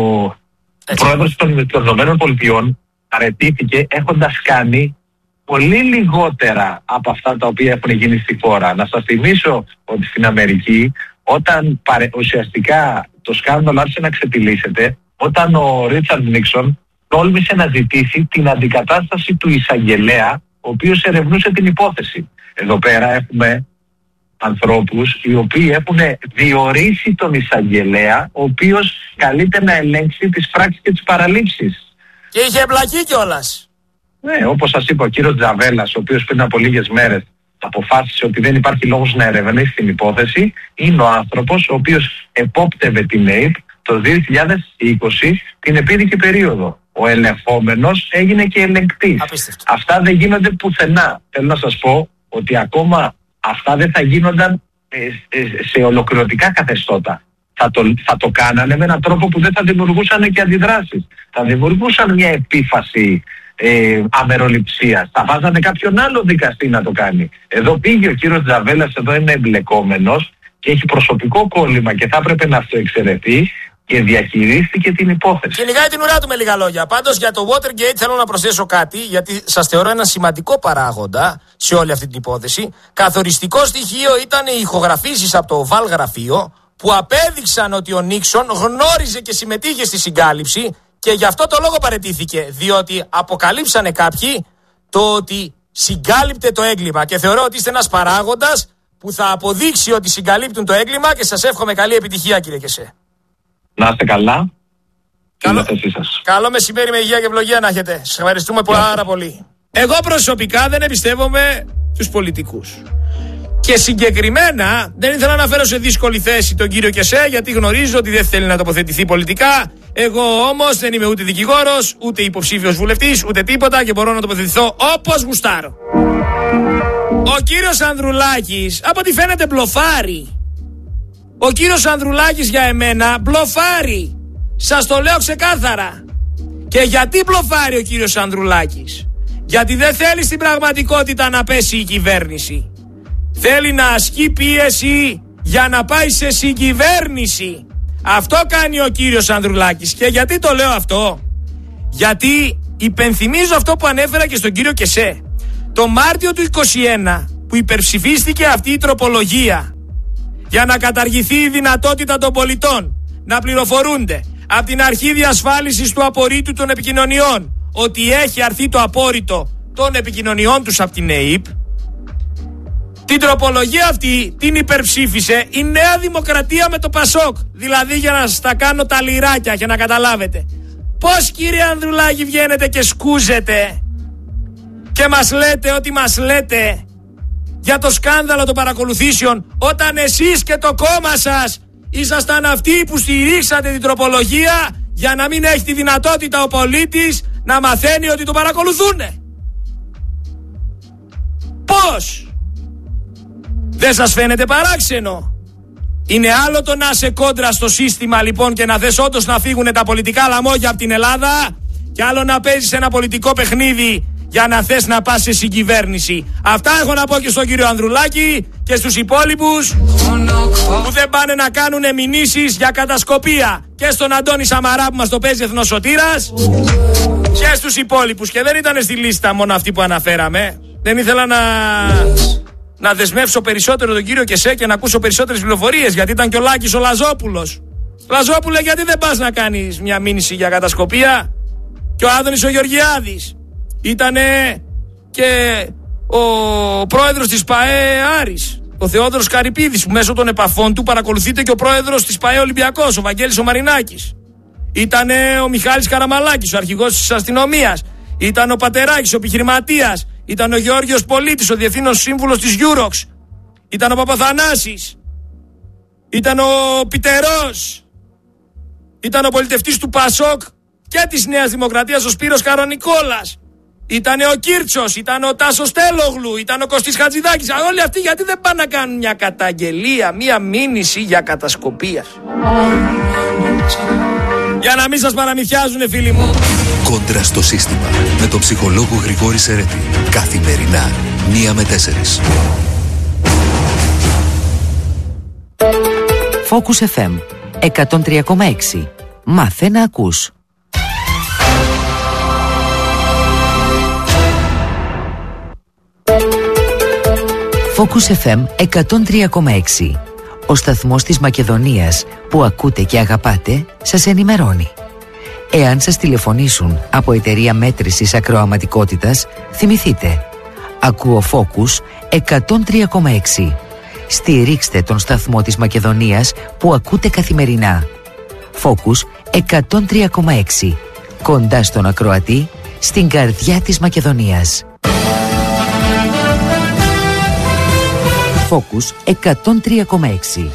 ο πρόεδρος των, των ΗΠΑ παραιτήθηκε έχοντας κάνει πολύ λιγότερα από αυτά τα οποία έχουν γίνει στη χώρα. Να σας θυμίσω ότι στην Αμερική, όταν παρε, ουσιαστικά το σκάνδαλο άρχισε να ξεπηλύσσεται, όταν ο Ρίτσαρντ Νίξον τόλμησε να ζητήσει την αντικατάσταση του εισαγγελέα, ο οποίος ερευνούσε την υπόθεση. Εδώ πέρα έχουμε ανθρώπους οι οποίοι έχουν διορίσει τον εισαγγελέα, ο οποίος καλείται να ελέγξει τις πράξεις και τις παραλήψεις. Και είχε εμπλακεί κιόλας. Ναι, όπως σας είπα, ο κύριος Τζαβέλας, ο οποίος πριν από λίγες μέρες αποφάσισε ότι δεν υπάρχει λόγος να ερευνήσει την υπόθεση, είναι ο άνθρωπος ο οποίος επόπτευε την ΕΙΠ το δύο χιλιάδες είκοσι την επίδικη περίοδο. Ο ελεγχόμενος έγινε και ελεγκτής. Απίστευτο. Αυτά δεν γίνονται πουθενά. Θέλω να σας πω ότι ακόμα αυτά δεν θα γίνονταν ε, ε, σε ολοκληρωτικά καθεστώτα. Θα το, θα το κάνανε με έναν τρόπο που δεν θα δημιουργούσαν και αντιδράσεις. Θα δημιουργούσαν μια επίφαση ε, αμεροληψίας. Θα βάζανε κάποιον άλλο δικαστή να το κάνει. Εδώ πήγε ο κύριος Τζαβέλας, εδώ είναι εμπλεκόμενος και έχει προσωπικό κόλλημα και θα έπρεπε να αυτοεξαιρεθεί και διαχειρίστηκε την υπόθεση. Κυνηγάει την ουρά του με λίγα λόγια. Πάντως για το Watergate θέλω να προσθέσω κάτι, γιατί σας θεωρώ ένα σημαντικό παράγοντα σε όλη αυτή την υπόθεση. Καθοριστικό στοιχείο ήταν οι ηχογραφήσεις από το Οβάλ Γραφείο που απέδειξαν ότι ο Νίξον γνώριζε και συμμετείχε στη συγκάλυψη και γι' αυτό το λόγο παραιτήθηκε. Διότι αποκαλύψανε κάποιοι το ότι συγκάλυπτε το έγκλημα και θεωρώ ότι είστε ένας παράγοντας που θα αποδείξει ότι συγκαλύπτουν το έγκλημα και σας εύχομαι καλή επιτυχία, κύριε Κεσέ. Να είστε καλά. Καλό, καλό μεσημέρι με υγεία και ευλογία να έχετε. Σας ευχαριστούμε πάρα πολύ. Εγώ προσωπικά δεν εμπιστεύομαι τους πολιτικούς. Και συγκεκριμένα δεν ήθελα να φέρω σε δύσκολη θέση τον κύριο Κεσέ, γιατί γνωρίζω ότι δεν θέλει να τοποθετηθεί πολιτικά. Εγώ όμως δεν είμαι ούτε δικηγόρος, ούτε υποψήφιος βουλευτής, ούτε τίποτα και μπορώ να τοποθετηθώ όπως γουστάρω. Ο κύριος Ανδρουλάκης, από ό,τι φαίνεται, μπλοφάρει. Ο κύριος Ανδρουλάκης για εμένα μπλοφάρει. Σας το λέω ξεκάθαρα. Και γιατί μπλοφάρει ο κύριος Ανδρουλάκης? Γιατί δεν θέλει στην πραγματικότητα να πέσει η κυβέρνηση. Θέλει να ασκεί πίεση για να πάει σε συγκυβέρνηση. Αυτό κάνει ο κύριος Ανδρουλάκης. Και γιατί το λέω αυτό? Γιατί υπενθυμίζω αυτό που ανέφερα και στον κύριο Κεσέ. Το Μάρτιο του είκοσι ένα που υπερψηφίστηκε αυτή η τροπολογία για να καταργηθεί η δυνατότητα των πολιτών να πληροφορούνται από την αρχή διασφάλισης του απορρίτου των επικοινωνιών ότι έχει αρθεί το απόρριτο των επικοινωνιών τους από την ΕΕΠ, την τροπολογία αυτή την υπερψήφισε η Νέα Δημοκρατία με το Πασόκ. Δηλαδή, για να σας τα κάνω τα λιράκια και να καταλάβετε, πώς, κύριε Ανδρουλάκη, βγαίνετε και σκούζετε και μας λέτε ό,τι μας λέτε για το σκάνδαλο των παρακολουθήσεων, όταν εσείς και το κόμμα σας ήσασταν αυτοί που στηρίξατε την τροπολογία για να μην έχει τη δυνατότητα ο πολίτης να μαθαίνει ότι το παρακολουθούνε. Πώς? Δεν σας φαίνεται παράξενο? Είναι άλλο το να είσαι κόντρα στο σύστημα, λοιπόν, και να θες όντως να φύγουν τα πολιτικά λαμόγια από την Ελλάδα, και άλλο να παίζεις ένα πολιτικό παιχνίδι για να θες να πας σε συγκυβέρνηση. Αυτά έχω να πω και στον κύριο Ανδρουλάκη και στους υπόλοιπους που δεν πάνε να κάνουν μηνύσεις για κατασκοπία, και στον Αντώνη Σαμαρά που μας το παίζει εθνοσωτήρας, και στους υπόλοιπους. Και δεν ήταν στη λίστα μόνο αυτοί που αναφέραμε. Δεν ήθελα να... να δεσμεύσω περισσότερο τον κύριο Κεσέ και να ακούσω περισσότερες πληροφορίες, γιατί ήταν και ο Λάκης ο Λαζόπουλος. Λαζόπουλε, γιατί δεν πας να κάνεις μια μήνυση για κατασκοπία? Και ο Άδωνης ο Γεωργιάδης. Ήτανε και ο πρόεδρος της ΠΑΕ Άρης, ο Θεόδωρος Καρυπίδης, που μέσω των επαφών του παρακολουθείται και ο πρόεδρος της ΠΑΕ Ολυμπιακός, ο Βαγγέλης ο Μαρινάκης. Ήτανε ο Μιχάλης Καραμαλάκης, ο αρχηγός της αστυνομίας. Ήταν ο Πατεράκης, ο επιχειρηματίας. Ήταν ο Γεώργιος Πολίτης, ο διευθύνων σύμβουλος της Eurox. Ήταν ο Παπαθανάσης. Ήταν ο Πιτερός. Ήταν ο πολιτευτής του Πασόκ και της Νέας Δημοκρατίας, ο Σπύρος Καρονικόλας. Ήταν ο Κίρτσος, ήταν ο Τάσος Τέλογλου, ήταν ο Κωστής Χατζηδάκης. Όλοι αυτοί γιατί δεν πάνε να κάνουν μια καταγγελία, μια μήνυση για κατασκοπία? Για να μην σας παραμυθιάζουνε, φίλοι μου. Κόντρα στο σύστημα, με τον ψυχολόγο Γρηγόρη Σερέτη. Καθημερινά, μία με τέσσερις. Focus εφ εμ εκατόν τρία κόμμα έξι. Μάθε να ακούς. Focus εφ εμ εκατόν τρία κόμμα έξι. Ο σταθμός της Μακεδονίας που ακούτε και αγαπάτε σας ενημερώνει. Εάν σας τηλεφωνήσουν από εταιρεία μέτρησης ακροαματικότητας, θυμηθείτε. Ακούω Focus εκατόν τρία κόμμα έξι. Στηρίξτε τον σταθμό της Μακεδονίας που ακούτε καθημερινά. Focus εκατόν τρία κόμμα έξι. Κοντά στον ακροατή, στην καρδιά της Μακεδονίας. Focus εκατόν τρία κόμμα έξι.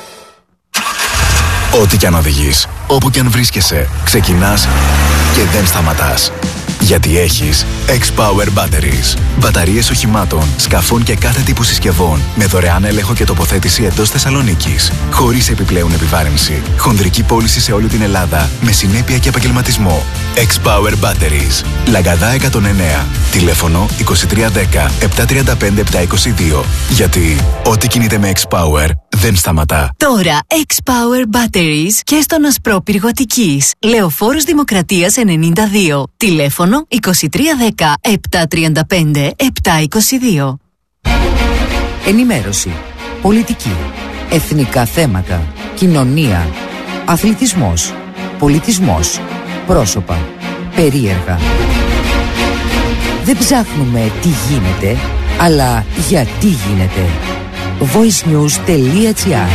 Ό,τι κι αν οδηγείς, όπου κι αν βρίσκεσαι, ξεκινάς και δεν σταματάς. Γιατί έχεις X-Power Batteries. Μπαταρίες οχημάτων, σκαφών και κάθε τύπου συσκευών με δωρεάν έλεγχο και τοποθέτηση εντός Θεσσαλονίκης. Χωρίς επιπλέον επιβάρυνση. Χονδρική πώληση σε όλη την Ελλάδα με συνέπεια και επαγγελματισμό. X-Power Batteries. Λαγκαδά εκατόν εννέα. Τηλέφωνο είκοσι τρία δέκα επτακόσια τριάντα πέντε επτακόσια είκοσι δύο. Γιατί ό,τι κινείται με X-Power δεν σταματά. Τώρα X-Power Batteries και στον Ασπρόπυργο Αττικής. Λεωφόρος Δημοκρατίας ενενήντα δύο. Τηλέφωνο είκοσι τρία δέκα επτακόσια τριάντα πέντε επτακόσια είκοσι δύο. Ενημέρωση, πολιτική, εθνικά θέματα, κοινωνία, αθλητισμός, πολιτισμός, πρόσωπα, περίεργα. Δεν ψάχνουμε τι γίνεται, αλλά γιατί γίνεται. voicenews.gr.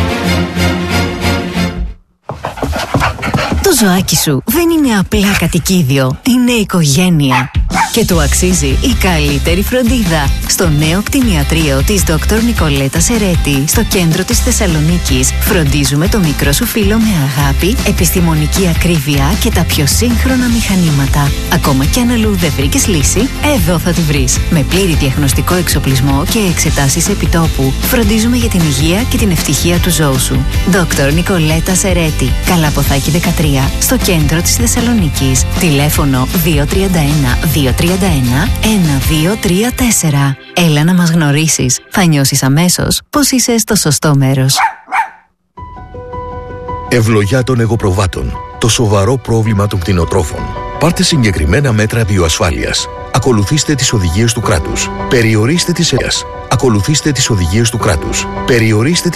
Το ζωάκι σου δεν είναι απλά κατοικίδιο, είναι οικογένεια. Και του αξίζει η καλύτερη φροντίδα. Στο νέο κτηνιατρίο της Δόκτωρ Νικολέτα Σερέτη, στο κέντρο της Θεσσαλονίκης, φροντίζουμε το μικρό σου φίλο με αγάπη, επιστημονική ακρίβεια και τα πιο σύγχρονα μηχανήματα. Ακόμα κι αν αλλού δεν βρήκες λύση, εδώ θα τη βρεις. Με πλήρη διαγνωστικό εξοπλισμό και εξετάσεις επιτόπου, φροντίζουμε για την υγεία και την ευτυχία του ζώου σου. Δόκτωρ Νικολέτα Σερέτη, Καλαποθάκη δεκατρία, στο κέντρο της Θεσσαλονίκης. Τηλέφωνο δύο τρία ένα δύο τρία ένα ένα δύο τρία τέσσερα. Έλα να μας γνωρίσεις. Θα νιώσεις αμέσως πως είσαι στο σωστό μέρος. Ευλογιά των εγωπροβάτων. Το σοβαρό πρόβλημα των κτηνοτρόφων. Πάρτε συγκεκριμένα μέτρα βιοασφάλειας. Ακολουθήστε τις οδηγίες του κράτους. Περιορίστε τις ελιές. Ακολουθήστε τις οδηγίες του κράτους. Περιορίστε